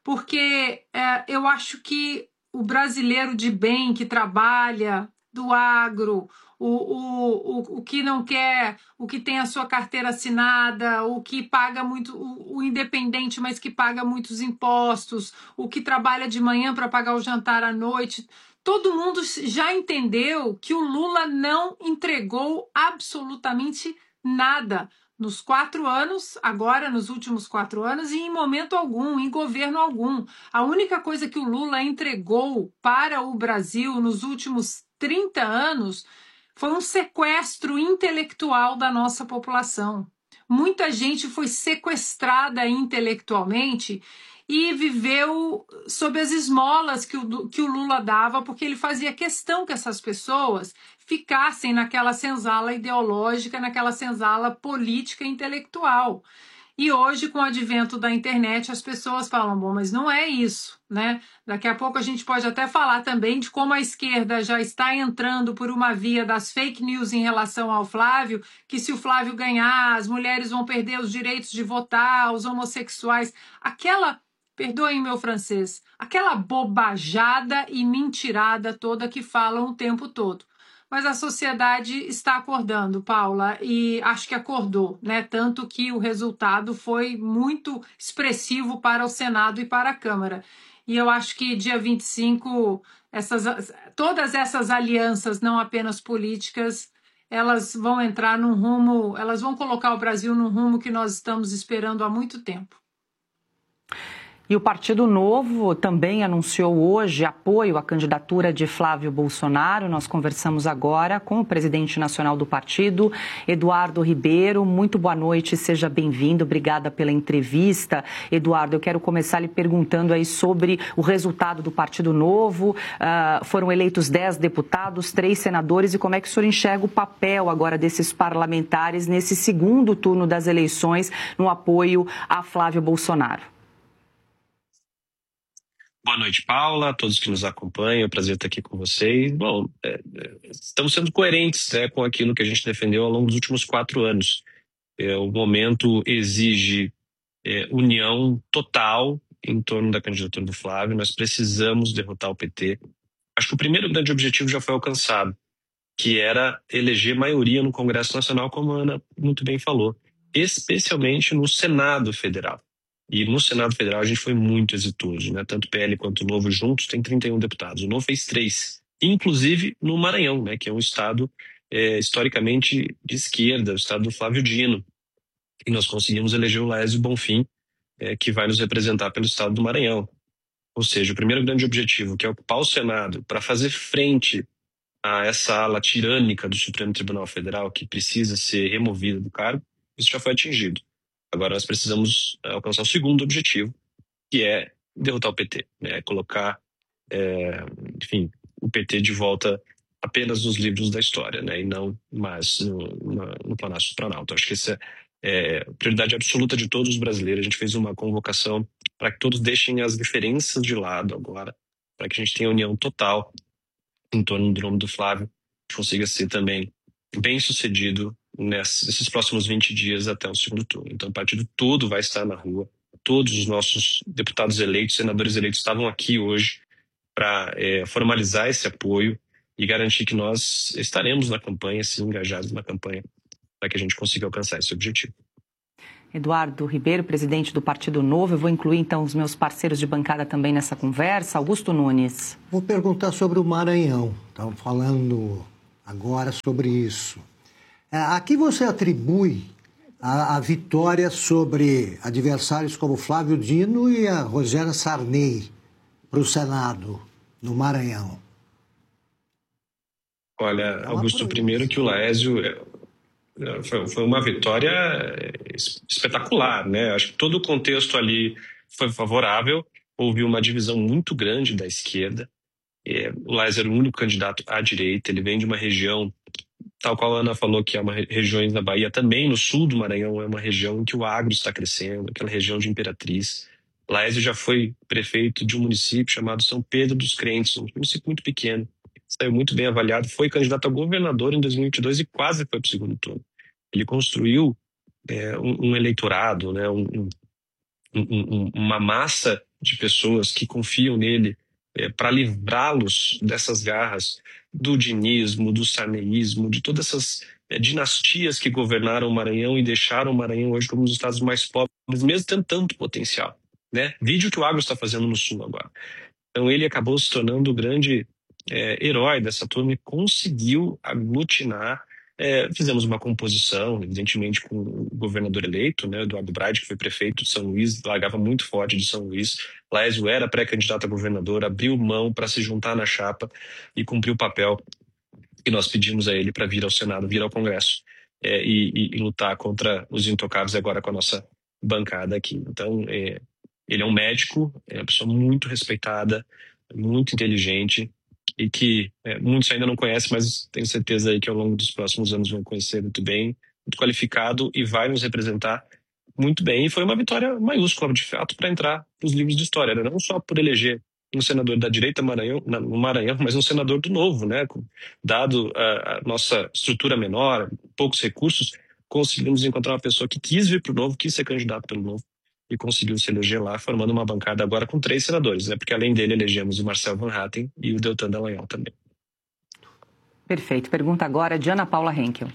Speaker 5: porque é, eu acho que o brasileiro de bem que trabalha, do agro, o, o, o, o que não quer, o que tem a sua carteira assinada, o que paga muito, o, o independente, mas que paga muitos impostos, o que trabalha de manhã para pagar o jantar à noite, todo mundo já entendeu que o Lula não entregou absolutamente nada nos quatro anos, agora nos últimos quatro anos, e em momento algum, em governo algum. A única coisa que o Lula entregou para o Brasil nos últimos trinta anos foi um sequestro intelectual da nossa população. Muita gente foi sequestrada intelectualmente e viveu sob as esmolas que o, que o Lula dava, porque ele fazia questão que essas pessoas ficassem naquela senzala ideológica, naquela senzala política e intelectual. E hoje, com o advento da internet, as pessoas falam, bom, mas não é isso, né? Daqui a pouco a gente pode até falar também de como a esquerda já está entrando por uma via das fake news em relação ao Flávio, que se o Flávio ganhar, as mulheres vão perder os direitos de votar, os homossexuais. Aquela, perdoem meu francês, aquela bobajada e mentirada toda que falam o tempo todo. Mas a sociedade está acordando, Paula, e acho que acordou, né? Tanto que o resultado foi muito expressivo para o Senado e para a Câmara. E eu acho que dia vinte e cinco, essas, todas essas alianças, não apenas políticas, elas vão entrar num rumo, elas vão colocar o Brasil num rumo que nós estamos esperando há muito tempo.
Speaker 2: E o Partido Novo também anunciou hoje apoio à candidatura de Flávio Bolsonaro. Nós conversamos agora com o presidente nacional do partido, Eduardo Ribeiro. Muito boa noite, seja bem-vindo. Obrigada pela entrevista. Eduardo, eu quero começar lhe perguntando aí sobre o resultado do Partido Novo. Uh, foram eleitos dez deputados, três senadores, e como é que o senhor enxerga o papel agora desses parlamentares nesse segundo turno das eleições no apoio a Flávio Bolsonaro?
Speaker 11: Boa noite, Paula, a todos que nos acompanham, é um prazer estar aqui com vocês. Bom, é, é, estamos sendo coerentes, né, com aquilo que a gente defendeu ao longo dos últimos quatro anos. É, o momento exige é, união total em torno da candidatura do Flávio. Nós precisamos derrotar o P T. Acho que o primeiro grande objetivo já foi alcançado, que era eleger maioria no Congresso Nacional, como a Ana muito bem falou, especialmente no Senado Federal. E no Senado Federal a gente foi muito exitoso, né? Tanto o P L quanto o Novo juntos tem trinta e um deputados. O Novo fez três, inclusive no Maranhão, né? Que é um estado é, historicamente de esquerda, o estado do Flávio Dino. E nós conseguimos eleger o Laésio Bonfim, é, que vai nos representar pelo estado do Maranhão. Ou seja, o primeiro grande objetivo, que é ocupar o Senado para fazer frente a essa ala tirânica do Supremo Tribunal Federal, que precisa ser removida do cargo, isso já foi atingido. Agora nós precisamos alcançar o segundo objetivo, que é derrotar o P T, né? Colocar, é, enfim, o P T de volta apenas nos livros da história, né? E não mais no, no, no Palácio do Planalto. Acho que essa é a prioridade absoluta de todos os brasileiros. A gente fez uma convocação para que todos deixem as diferenças de lado agora, para que a gente tenha união total em torno do nome do Flávio, que consiga ser também bem sucedido nesses próximos vinte dias até o segundo turno. Então o partido todo vai estar na rua todos os nossos deputados eleitos, senadores eleitos estavam aqui hoje para é, formalizar esse apoio e garantir que nós estaremos na campanha, sim, engajados na campanha, para que a gente consiga alcançar esse objetivo.
Speaker 2: Eduardo Ribeiro, presidente do Partido Novo. Eu vou incluir, então, os meus parceiros de bancada também nessa conversa. Augusto Nunes.
Speaker 4: Vou perguntar sobre o Maranhão. Estamos falando agora sobre isso. A que você atribui a, a vitória sobre adversários como Flávio Dino e a Rogéria Sarney para o Senado, no Maranhão?
Speaker 11: Olha, Augusto, primeiro que o Laésio foi, foi uma vitória espetacular, né? Acho que todo o contexto ali foi favorável, houve uma divisão muito grande da esquerda. É, o Laésio era o único candidato à direita, ele vem de uma região, tal qual a Ana falou, que é uma região da Bahia, também no sul do Maranhão é uma região em que o agro está crescendo, aquela região de Imperatriz. Laésio já foi prefeito de um município chamado São Pedro dos Crentes, um município muito pequeno, saiu muito bem avaliado, foi candidato a governador em dois mil e vinte e dois e quase foi para o segundo turno. Ele construiu é, um, um eleitorado, né, um, um, um, uma massa de pessoas que confiam nele é, para livrá-los dessas garras do dinismo, do sarneísmo, de todas essas é, dinastias que governaram o Maranhão e deixaram o Maranhão hoje como um dos estados mais pobres, mesmo tendo tanto potencial. Né? Vídeo que o agro está fazendo no sul agora. Então ele acabou se tornando o grande é, herói dessa turma e conseguiu aglutinar. É, fizemos uma composição, evidentemente, com o governador eleito, né, Eduardo Braide, que foi prefeito de São Luís, largava muito forte de São Luís. Laésio era pré-candidato a governador, abriu mão para se juntar na chapa e cumpriu o papel que nós pedimos a ele para vir ao Senado, vir ao Congresso é, e, e, e lutar contra os intocáveis agora com a nossa bancada aqui. Então, é, ele é um médico, é uma pessoa muito respeitada, muito inteligente e que é, muitos ainda não conhecem, mas tenho certeza aí que ao longo dos próximos anos vão conhecer muito bem, muito qualificado e vai nos representar muito bem. E foi uma vitória maiúscula, de fato, para entrar nos livros de história, né? Não só por eleger um senador da direita Maranhão, no Maranhão, mas um senador do Novo, né? Dado a, a nossa estrutura menor, poucos recursos, conseguimos encontrar uma pessoa que quis vir para o Novo, quis ser candidato pelo Novo, e conseguiu se eleger lá, formando uma bancada agora com três senadores, né? Porque além dele elegemos o Marcel Van Hatten e o Deltan Dallagnol também.
Speaker 2: Perfeito. Pergunta agora de Ana Paula Henkel.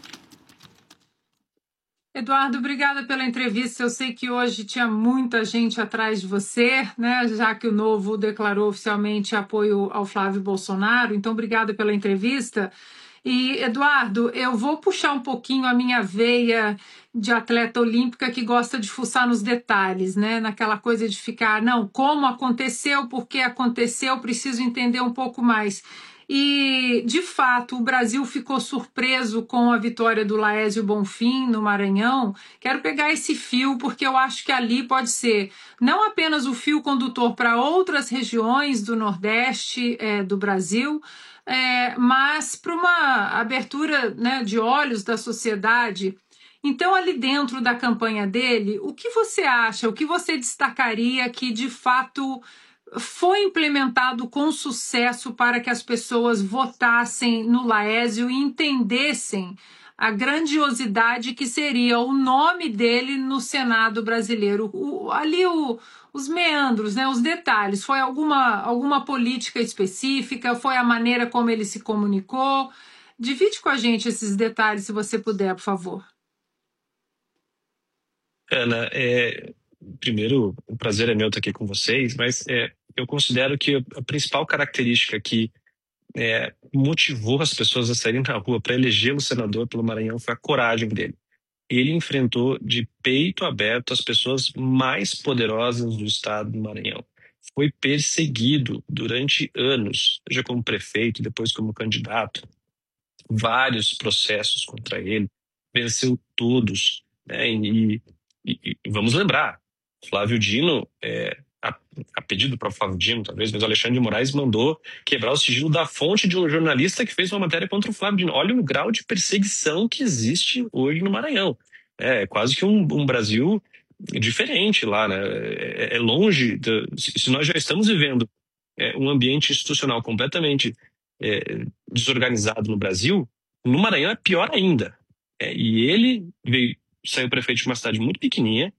Speaker 5: Eduardo, obrigada pela entrevista. Eu sei que hoje tinha muita gente atrás de você, né? Já que o Novo declarou oficialmente apoio ao Flávio Bolsonaro. Então, obrigada pela entrevista. E, Eduardo, eu vou puxar um pouquinho a minha veia de atleta olímpica que gosta de fuçar nos detalhes, né? Naquela coisa de ficar, não, como aconteceu, por que aconteceu, preciso entender um pouco mais. E, de fato, o Brasil ficou surpreso com a vitória do Laésio Bonfim no Maranhão. Quero pegar esse fio, porque eu acho que ali pode ser não apenas o fio condutor para outras regiões do Nordeste é, do Brasil, É, mas para uma abertura, né, de olhos da sociedade. Então, ali dentro da campanha dele, o que você acha, o que você destacaria que, de fato, foi implementado com sucesso para que as pessoas votassem no Laésio e entendessem a grandiosidade que seria o nome dele no Senado brasileiro? O, ali o... Os meandros, né, os detalhes, foi alguma, alguma política específica, foi a maneira como ele se comunicou? Divide com a gente esses detalhes, se você puder, por favor.
Speaker 11: Ana, é, primeiro, o prazer é meu estar aqui com vocês, mas é, eu considero que a principal característica que é, motivou as pessoas a saírem na rua para eleger o senador pelo Maranhão foi a coragem dele. Ele enfrentou de peito aberto as pessoas mais poderosas do estado do Maranhão. Foi perseguido durante anos, seja como prefeito, depois como candidato. Vários processos contra ele, venceu todos. Né? E, e, e vamos lembrar, Flávio Dino, é, a, a pedido para o Flávio Dino, talvez, mas o Alexandre de Moraes mandou quebrar o sigilo da fonte de um jornalista que fez uma matéria contra o Flávio Dino. Olha o grau de perseguição que existe hoje no Maranhão. É quase que um, um Brasil diferente lá, né? É, é longe, de, se nós já estamos vivendo é, um ambiente institucional completamente é, desorganizado no Brasil, no Maranhão é pior ainda. É, e ele veio, saiu prefeito de uma cidade muito pequenininha,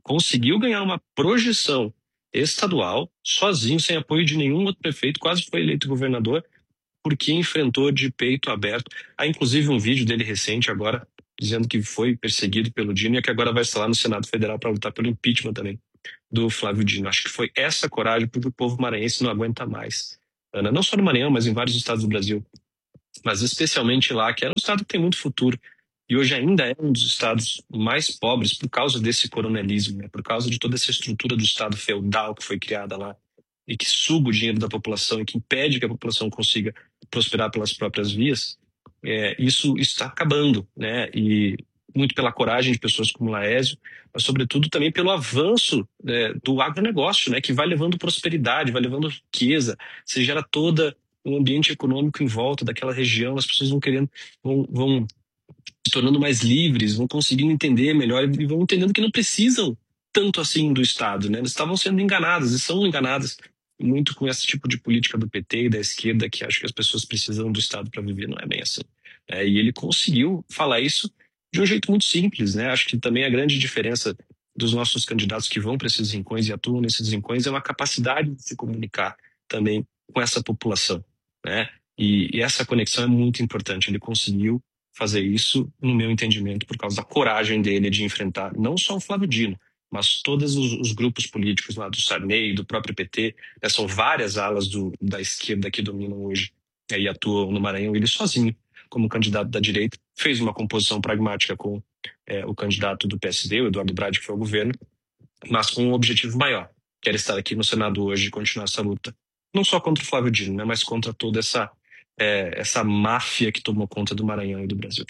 Speaker 11: conseguiu ganhar uma projeção estadual, sozinho, sem apoio de nenhum outro prefeito, quase foi eleito governador, porque enfrentou de peito aberto. Há inclusive um vídeo dele recente agora, dizendo que foi perseguido pelo Dino e que agora vai estar lá no Senado Federal para lutar pelo impeachment também do Flávio Dino. Acho que foi essa coragem, porque o povo maranhense não aguenta mais. Ana, não só no Maranhão, mas em vários estados do Brasil. Mas especialmente lá, que é um estado que tem muito futuro. E hoje ainda é um dos estados mais pobres por causa desse coronelismo, né? Por causa de toda essa estrutura do estado feudal que foi criada lá e que suga o dinheiro da população e que impede que a população consiga prosperar pelas próprias vias. É, isso está acabando, né? E muito pela coragem de pessoas como Laésio, mas sobretudo também pelo avanço, né, do agronegócio, né? Que vai levando prosperidade, vai levando riqueza, você gera todo um ambiente econômico em volta daquela região, as pessoas vão querendo, vão, vão se tornando mais livres, vão conseguindo entender melhor e vão entendendo que não precisam tanto assim do Estado, né? Eles estavam sendo enganadas e são enganadas muito com esse tipo de política do P T e da esquerda, que acho que as pessoas precisam do Estado para viver. Não é bem assim. É, e ele conseguiu falar isso de um jeito muito simples, né? Acho que também a grande diferença dos nossos candidatos que vão para esses rincões e atuam nesses rincões é uma capacidade de se comunicar também com essa população, né? E, e essa conexão é muito importante. Ele conseguiu fazer isso, no meu entendimento, por causa da coragem dele de enfrentar não só o Flávio Dino, mas todos os, os grupos políticos lá do Sarney, do próprio P T, né? São várias alas do, da esquerda que dominam hoje, né, e atuam no Maranhão. Ele sozinho, como candidato da direita, fez uma composição pragmática com é, o candidato do P S D, o Eduardo Brade, que foi ao governo, mas com um objetivo maior, que era estar aqui no Senado hoje e continuar essa luta, não só contra o Flávio Dino, né, mas contra toda essa, é, essa máfia que tomou conta do Maranhão e do Brasil.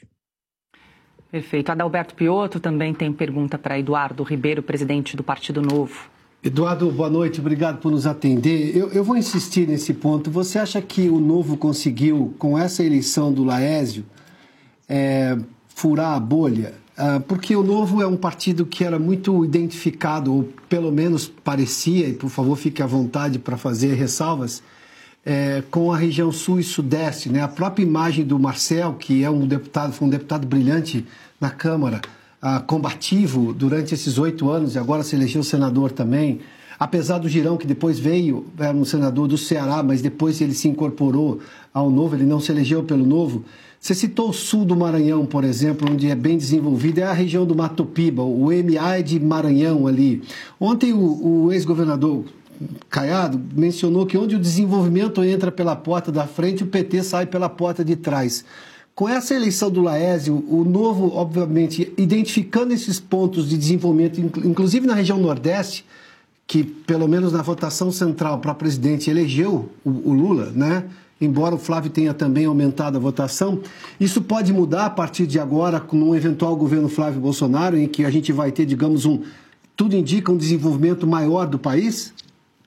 Speaker 2: Perfeito. Adalberto Piotto também tem pergunta para Eduardo Ribeiro, presidente do Partido Novo.
Speaker 3: Eduardo, boa noite, obrigado por nos atender. Eu, eu vou insistir nesse ponto. Você acha que o Novo conseguiu, com essa eleição do Laésio, é, furar a bolha? Ah, porque o Novo é um partido que era muito identificado, ou pelo menos parecia, e por favor fique à vontade para fazer ressalvas, é, com a região sul e sudeste, né? A própria imagem do Marcel, que é um deputado, foi um deputado brilhante na Câmara, ah, combativo durante esses oito anos, e agora se elegeu senador também, apesar do Girão, que depois veio, era um senador do Ceará, mas depois ele se incorporou ao Novo, ele não se elegeu pelo Novo. Você citou o sul do Maranhão, por exemplo, onde é bem desenvolvido, é a região do Mato Piba, o M A é de Maranhão ali. Ontem o, o ex-governador Caiado mencionou que onde o desenvolvimento entra pela porta da frente, o P T sai pela porta de trás. Com essa eleição do Laésio, o Novo, obviamente, identificando esses pontos de desenvolvimento, inclusive na região Nordeste, que pelo menos na votação central para presidente elegeu o, o Lula, né? Embora o Flávio tenha também aumentado a votação, isso pode mudar a partir de agora, com um eventual governo Flávio Bolsonaro, em que a gente vai ter, digamos, um, tudo indica um desenvolvimento maior do país?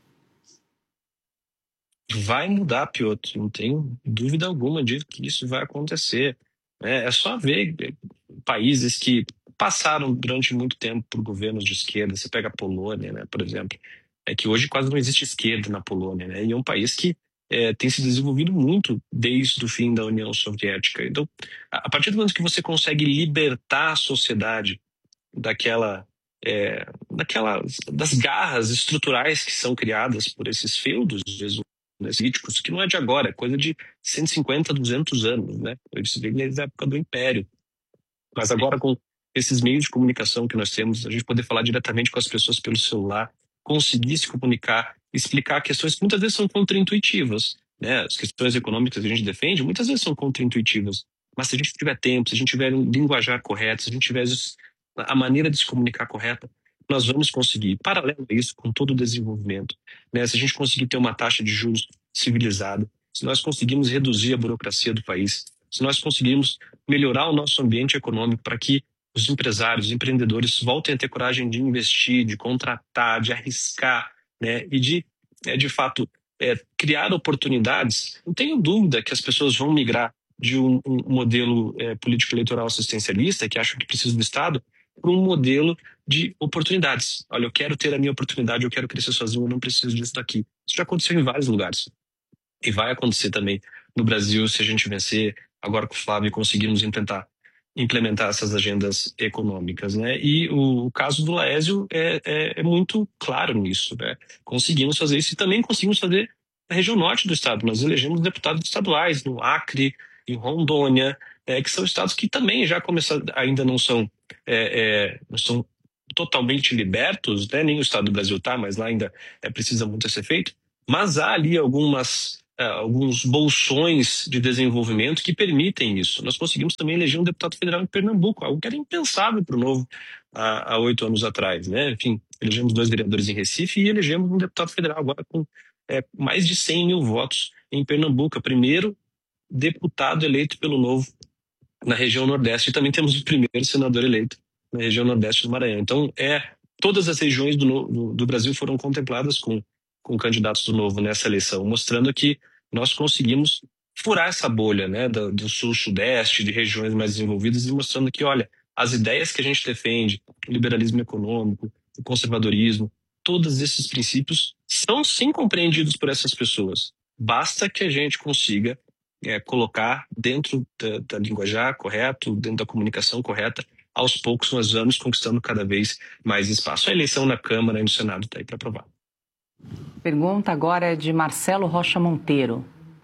Speaker 11: Vai mudar, Piotr, não tenho dúvida alguma de que isso vai acontecer. É, é só ver países que passaram durante muito tempo por governos de esquerda. Você pega a Polônia, né, por exemplo, é que hoje quase não existe esquerda na Polônia, né, e é um país que é, tem se desenvolvido muito desde o fim da União Soviética. Então, a partir do momento que você consegue libertar a sociedade daquela, é, daquela, das garras estruturais que são criadas por esses feudos políticos, que não é de agora, é coisa de cento e cinquenta, duzentos anos, né? Isso vem desde a época do Império. Mas agora, com esses meios de comunicação que nós temos, a gente poder falar diretamente com as pessoas pelo celular, conseguir se comunicar, explicar questões que muitas vezes são contraintuitivas, né? As questões econômicas que a gente defende, muitas vezes são contraintuitivas. Mas se a gente tiver tempo, se a gente tiver um linguajar correto, se a gente tiver a maneira de se comunicar correta, nós vamos conseguir, paralelo a isso, com todo o desenvolvimento, né? Se a gente conseguir ter uma taxa de juros civilizada, se nós conseguirmos reduzir a burocracia do país, se nós conseguirmos melhorar o nosso ambiente econômico para que os empresários, os empreendedores voltem a ter coragem de investir, de contratar, de arriscar, né? E de, é, de fato, é, criar oportunidades, não tenho dúvida que as pessoas vão migrar de um, um modelo é, político-eleitoral assistencialista, que acham que precisa do Estado, para um modelo de oportunidades. Olha, eu quero ter a minha oportunidade, eu quero crescer sozinho, eu não preciso disso daqui. Isso já aconteceu em vários lugares. E vai acontecer também no Brasil, se a gente vencer, agora com o Flávio, conseguirmos implementar implementar essas agendas econômicas, né? E o, o caso do Laésio é, é, é muito claro nisso, né? Conseguimos fazer isso e também conseguimos fazer na região norte do estado. Nós elegemos deputados estaduais no Acre, em Rondônia, é, que são estados que também já começaram, ainda não são, é, é, não são totalmente libertos, né? Nem o estado do Brasil está, mas lá ainda é, precisa muito ser feito. Mas há ali algumas Uh, alguns bolsões de desenvolvimento que permitem isso. Nós conseguimos também eleger um deputado federal em Pernambuco, algo que era impensável para o Novo há, há oito anos atrás, né? Enfim, elegemos dois vereadores em Recife e elegemos um deputado federal agora com é, mais de cem mil votos em Pernambuco, primeiro deputado eleito pelo Novo na região Nordeste, e também temos o primeiro senador eleito na região Nordeste do Maranhão. Então, é, todas as regiões do, do, do Brasil foram contempladas com com candidatos do Novo nessa eleição, mostrando que nós conseguimos furar essa bolha, né, do, do sul-sudeste, de regiões mais desenvolvidas, e mostrando que, olha, as ideias que a gente defende, o liberalismo econômico, o conservadorismo, todos esses princípios são sim compreendidos por essas pessoas. Basta que a gente consiga é, colocar dentro da, da linguajar correto, dentro da comunicação correta. Aos poucos nós vamos conquistando cada vez mais espaço. A eleição na Câmara e no Senado está aí para provar.
Speaker 2: Pergunta agora é de Marcelo Rocha Monteiro.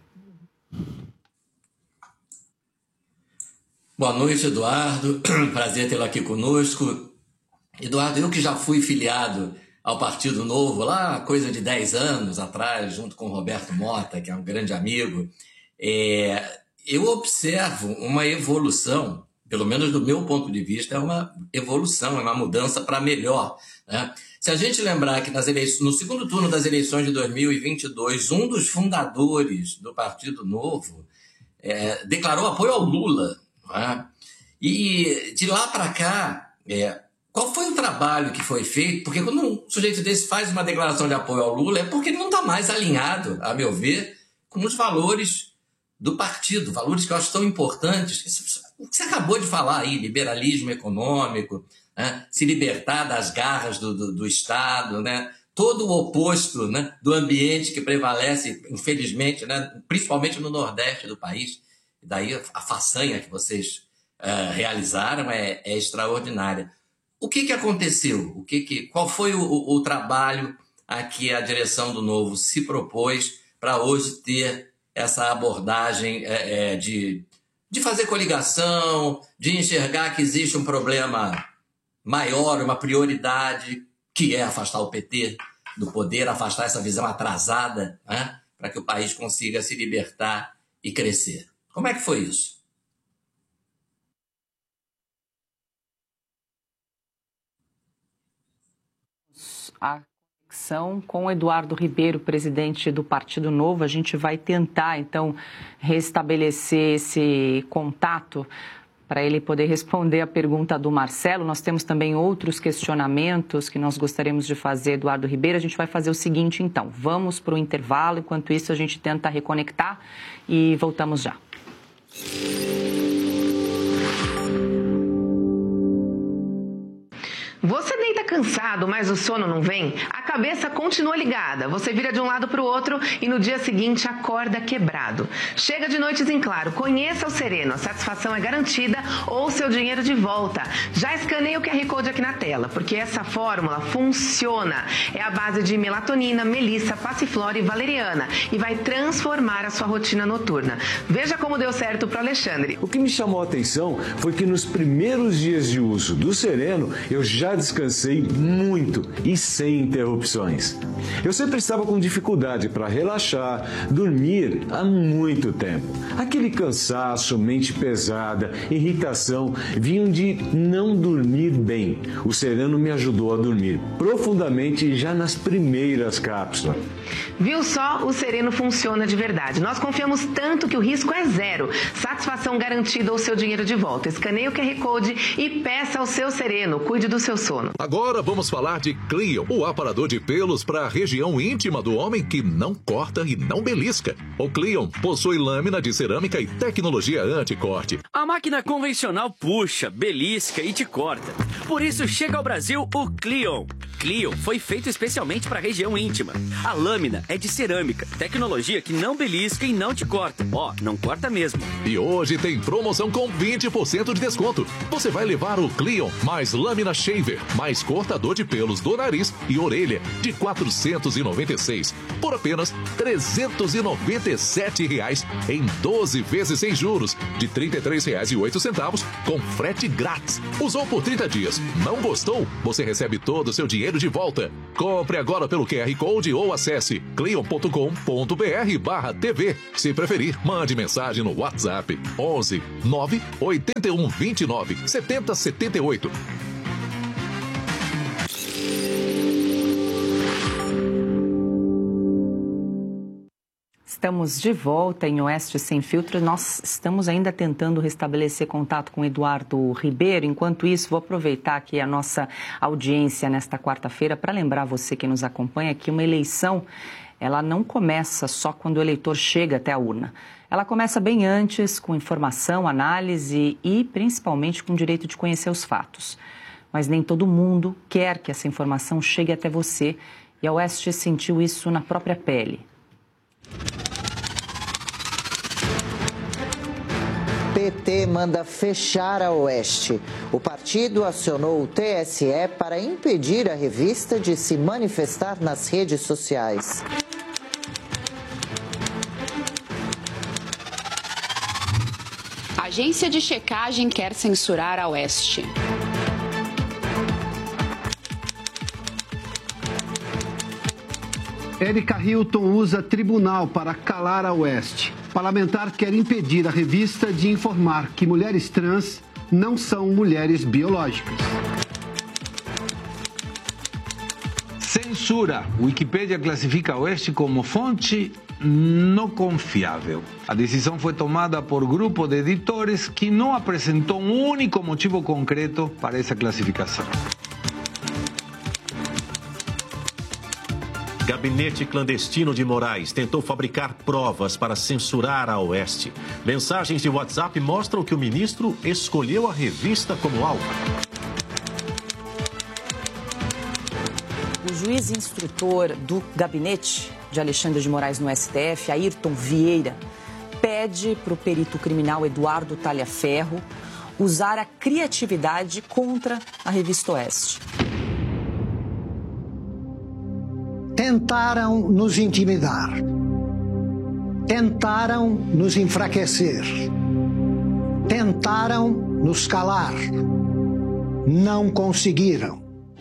Speaker 9: Boa noite, Eduardo. Prazer tê-lo aqui conosco. Eduardo, eu que já fui filiado ao Partido Novo lá, coisa de dez anos atrás, junto com o Roberto Mota, que é um grande amigo, é, eu observo uma evolução, pelo menos do meu ponto de vista, é uma evolução, é uma mudança para melhor, né? Se a gente lembrar que nas eleições, no segundo turno das eleições de dois mil e vinte e dois, um dos fundadores do Partido Novo é, declarou apoio ao Lula, né? E de lá para cá, é, qual foi o trabalho que foi feito? Porque quando um sujeito desse faz uma declaração de apoio ao Lula, é porque ele não está mais alinhado, a meu ver, com os valores do partido, valores que eu acho tão importantes. O que você acabou de falar aí, liberalismo econômico, né? Se libertar das garras do, do, do Estado, né? Todo o oposto, né? Do ambiente que prevalece, infelizmente, né? Principalmente no Nordeste do país. Daí a façanha que vocês uh, realizaram é, é extraordinária. O que, que aconteceu? O que que, qual foi o, o, o trabalho a que a direção do Novo se propôs para hoje ter essa abordagem é, é, de, de fazer coligação, de enxergar que existe um problema maior, uma prioridade, que é afastar o P T do poder, afastar essa visão atrasada, né, para que o país consiga se libertar e crescer? Como é que foi isso?
Speaker 2: A conexão com o Eduardo Ribeiro, presidente do Partido Novo, a gente vai tentar, então, restabelecer esse contato para ele poder responder a pergunta do Marcelo. Nós temos também outros questionamentos que nós gostaríamos de fazer, Eduardo Ribeiro. A gente vai fazer o seguinte, então, vamos para o intervalo, enquanto isso a gente tenta reconectar e voltamos já.
Speaker 12: Você deita cansado, mas o sono não vem? A cabeça continua ligada. Você vira de um lado para o outro e no dia seguinte acorda quebrado. Chega de noites em claro. Conheça o Sereno. A satisfação é garantida ou seu dinheiro de volta. Já escaneie o Q R Code aqui na tela, porque essa fórmula funciona. É a base de melatonina, melissa, passiflora e valeriana e vai transformar a sua rotina noturna. Veja como deu certo para o Alexandre.
Speaker 13: O que me chamou a atenção foi que nos primeiros dias de uso do Sereno, eu já descansei muito e sem interrupções. Eu sempre estava com dificuldade para relaxar, dormir há muito tempo. Aquele cansaço, mente pesada, irritação vinham de não dormir bem. O Sereno me ajudou a dormir profundamente já nas primeiras cápsulas.
Speaker 12: Viu só? O Sereno funciona de verdade. Nós confiamos tanto que o risco é zero. Satisfação garantida ou seu dinheiro de volta. Escaneie o Q R Code e peça ao seu Sereno. Cuide do seu sono.
Speaker 14: Agora vamos falar de Cleon, o aparador de pelos para a região íntima do homem que não corta e não belisca. O Cleon possui lâmina de cerâmica e tecnologia anti-corte.
Speaker 15: A máquina convencional puxa, belisca e te corta. Por isso chega ao Brasil o Cleon. Clio foi feito especialmente para a região íntima. A lâmina é de cerâmica, tecnologia que não belisca e não te corta. Ó, não corta mesmo.
Speaker 14: E hoje tem promoção com vinte por cento de desconto. Você vai levar o Clio mais lâmina shaver, mais cortador de pelos do nariz e orelha de quatrocentos e noventa e seis reais por apenas trezentos e noventa e sete reais em doze vezes sem juros de trinta e três reais e oito centavos com frete grátis. Usou por trinta dias, não gostou? Você recebe todo o seu dinheiro de volta. Compre agora pelo Q R Code ou acesse clion ponto com ponto br barra T V. Se preferir, mande mensagem no WhatsApp onze nove oito um dois nove sete zero sete oito.
Speaker 2: Estamos de volta em Oeste Sem Filtro. Nós estamos ainda tentando restabelecer contato com Eduardo Ribeiro. Enquanto isso, vou aproveitar aqui a nossa audiência nesta quarta-feira para lembrar você que nos acompanha que uma eleição, ela não começa só quando o eleitor chega até a urna. Ela começa bem antes, com informação, análise e principalmente com o direito de conhecer os fatos. Mas nem todo mundo quer que essa informação chegue até você e a Oeste sentiu isso na própria pele.
Speaker 8: P T manda fechar a Oeste. O partido acionou o T S E para impedir a revista de se manifestar nas redes sociais.
Speaker 16: A agência de checagem quer censurar a Oeste.
Speaker 3: Érica Hilton usa tribunal para calar a Oeste. Parlamentar quer impedir a revista de informar que mulheres trans não são mulheres biológicas.
Speaker 17: Censura. Wikipédia classifica a Oeste como fonte não confiável. A decisão foi tomada por grupo de editores que não apresentou um único motivo concreto para essa classificação.
Speaker 18: Gabinete clandestino de Moraes tentou fabricar provas para censurar a Oeste. Mensagens de WhatsApp mostram que o ministro escolheu a revista como alvo.
Speaker 2: O juiz instrutor do gabinete de Alexandre de Moraes no S T F, Ayrton Vieira, pede para o perito criminal Eduardo Talhaferro usar a criatividade contra a revista Oeste.
Speaker 4: Tentaram nos intimidar, tentaram nos enfraquecer, tentaram nos calar, não conseguiram.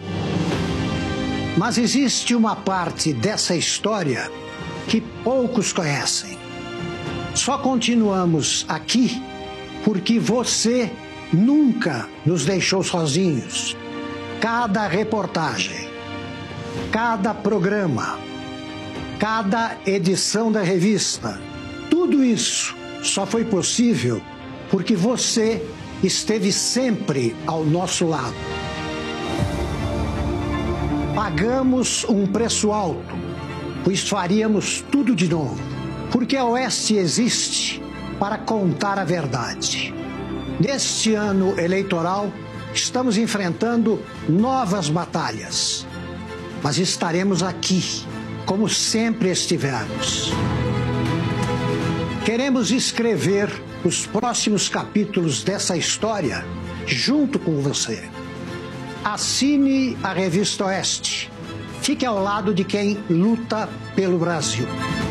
Speaker 4: Mas existe uma parte dessa história que poucos conhecem. Só continuamos aqui porque você nunca nos deixou sozinhos. Cada reportagem, cada programa, cada edição da revista, tudo isso só foi possível porque você esteve sempre ao nosso lado. Pagamos um preço alto, pois faríamos tudo de novo, porque a Oeste existe para contar a verdade. Neste ano eleitoral, estamos enfrentando novas batalhas. Mas estaremos aqui, como sempre estivemos. Queremos escrever os próximos capítulos dessa história junto com você. Assine a Revista Oeste. Fique ao lado de quem luta pelo Brasil.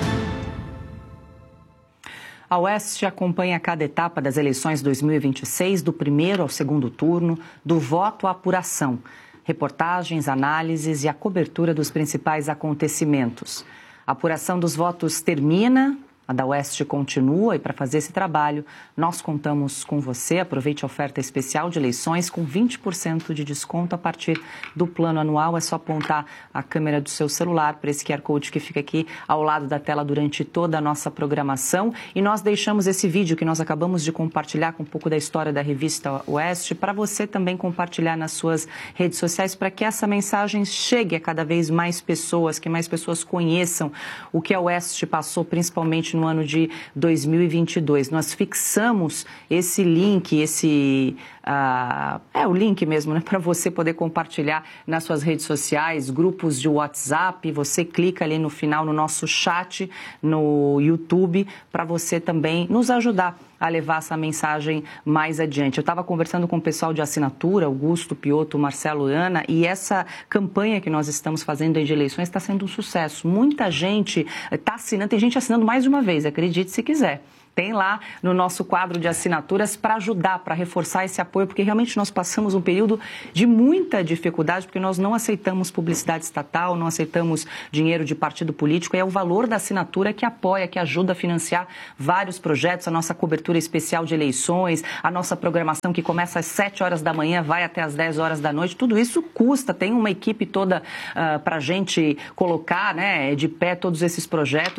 Speaker 2: A Oeste acompanha cada etapa das eleições dois mil e vinte e seis, do primeiro ao segundo turno, do voto à apuração. Reportagens, análises e a cobertura dos principais acontecimentos. A apuração dos votos termina, a da Oeste continua e para fazer esse trabalho, nós contamos com você. Aproveite a oferta especial de eleições com vinte por cento de desconto a partir do plano anual. É só apontar a câmera do seu celular para esse Q R Code que fica aqui ao lado da tela durante toda a nossa programação. E nós deixamos esse vídeo que nós acabamos de compartilhar com um pouco da história da revista Oeste para você também compartilhar nas suas redes sociais para que essa mensagem chegue a cada vez mais pessoas, que mais pessoas conheçam o que a Oeste passou, principalmente no no ano de dois mil e vinte e dois. Nós fixamos esse link, esse... Uh, é o link mesmo, né, para você poder compartilhar nas suas redes sociais, grupos de WhatsApp. Você clica ali no final no nosso chat no YouTube para você também nos ajudar a levar essa mensagem mais adiante. Eu estava conversando com o pessoal de assinatura, Augusto, Piotto, Marcelo, Ana, e essa campanha que nós estamos fazendo aí de eleições está sendo um sucesso. Muita gente está assinando, tem gente assinando mais de uma vez, acredite se quiser. Tem lá no nosso quadro de assinaturas para ajudar, para reforçar esse apoio, porque realmente nós passamos um período de muita dificuldade, porque nós não aceitamos publicidade estatal, não aceitamos dinheiro de partido político, e é o valor da assinatura que apoia, que ajuda a financiar vários projetos, a nossa cobertura especial de eleições, a nossa programação que começa às sete horas da manhã, vai até às dez horas da noite, tudo isso custa, tem uma equipe toda uh, para a gente colocar, né, de pé todos esses projetos.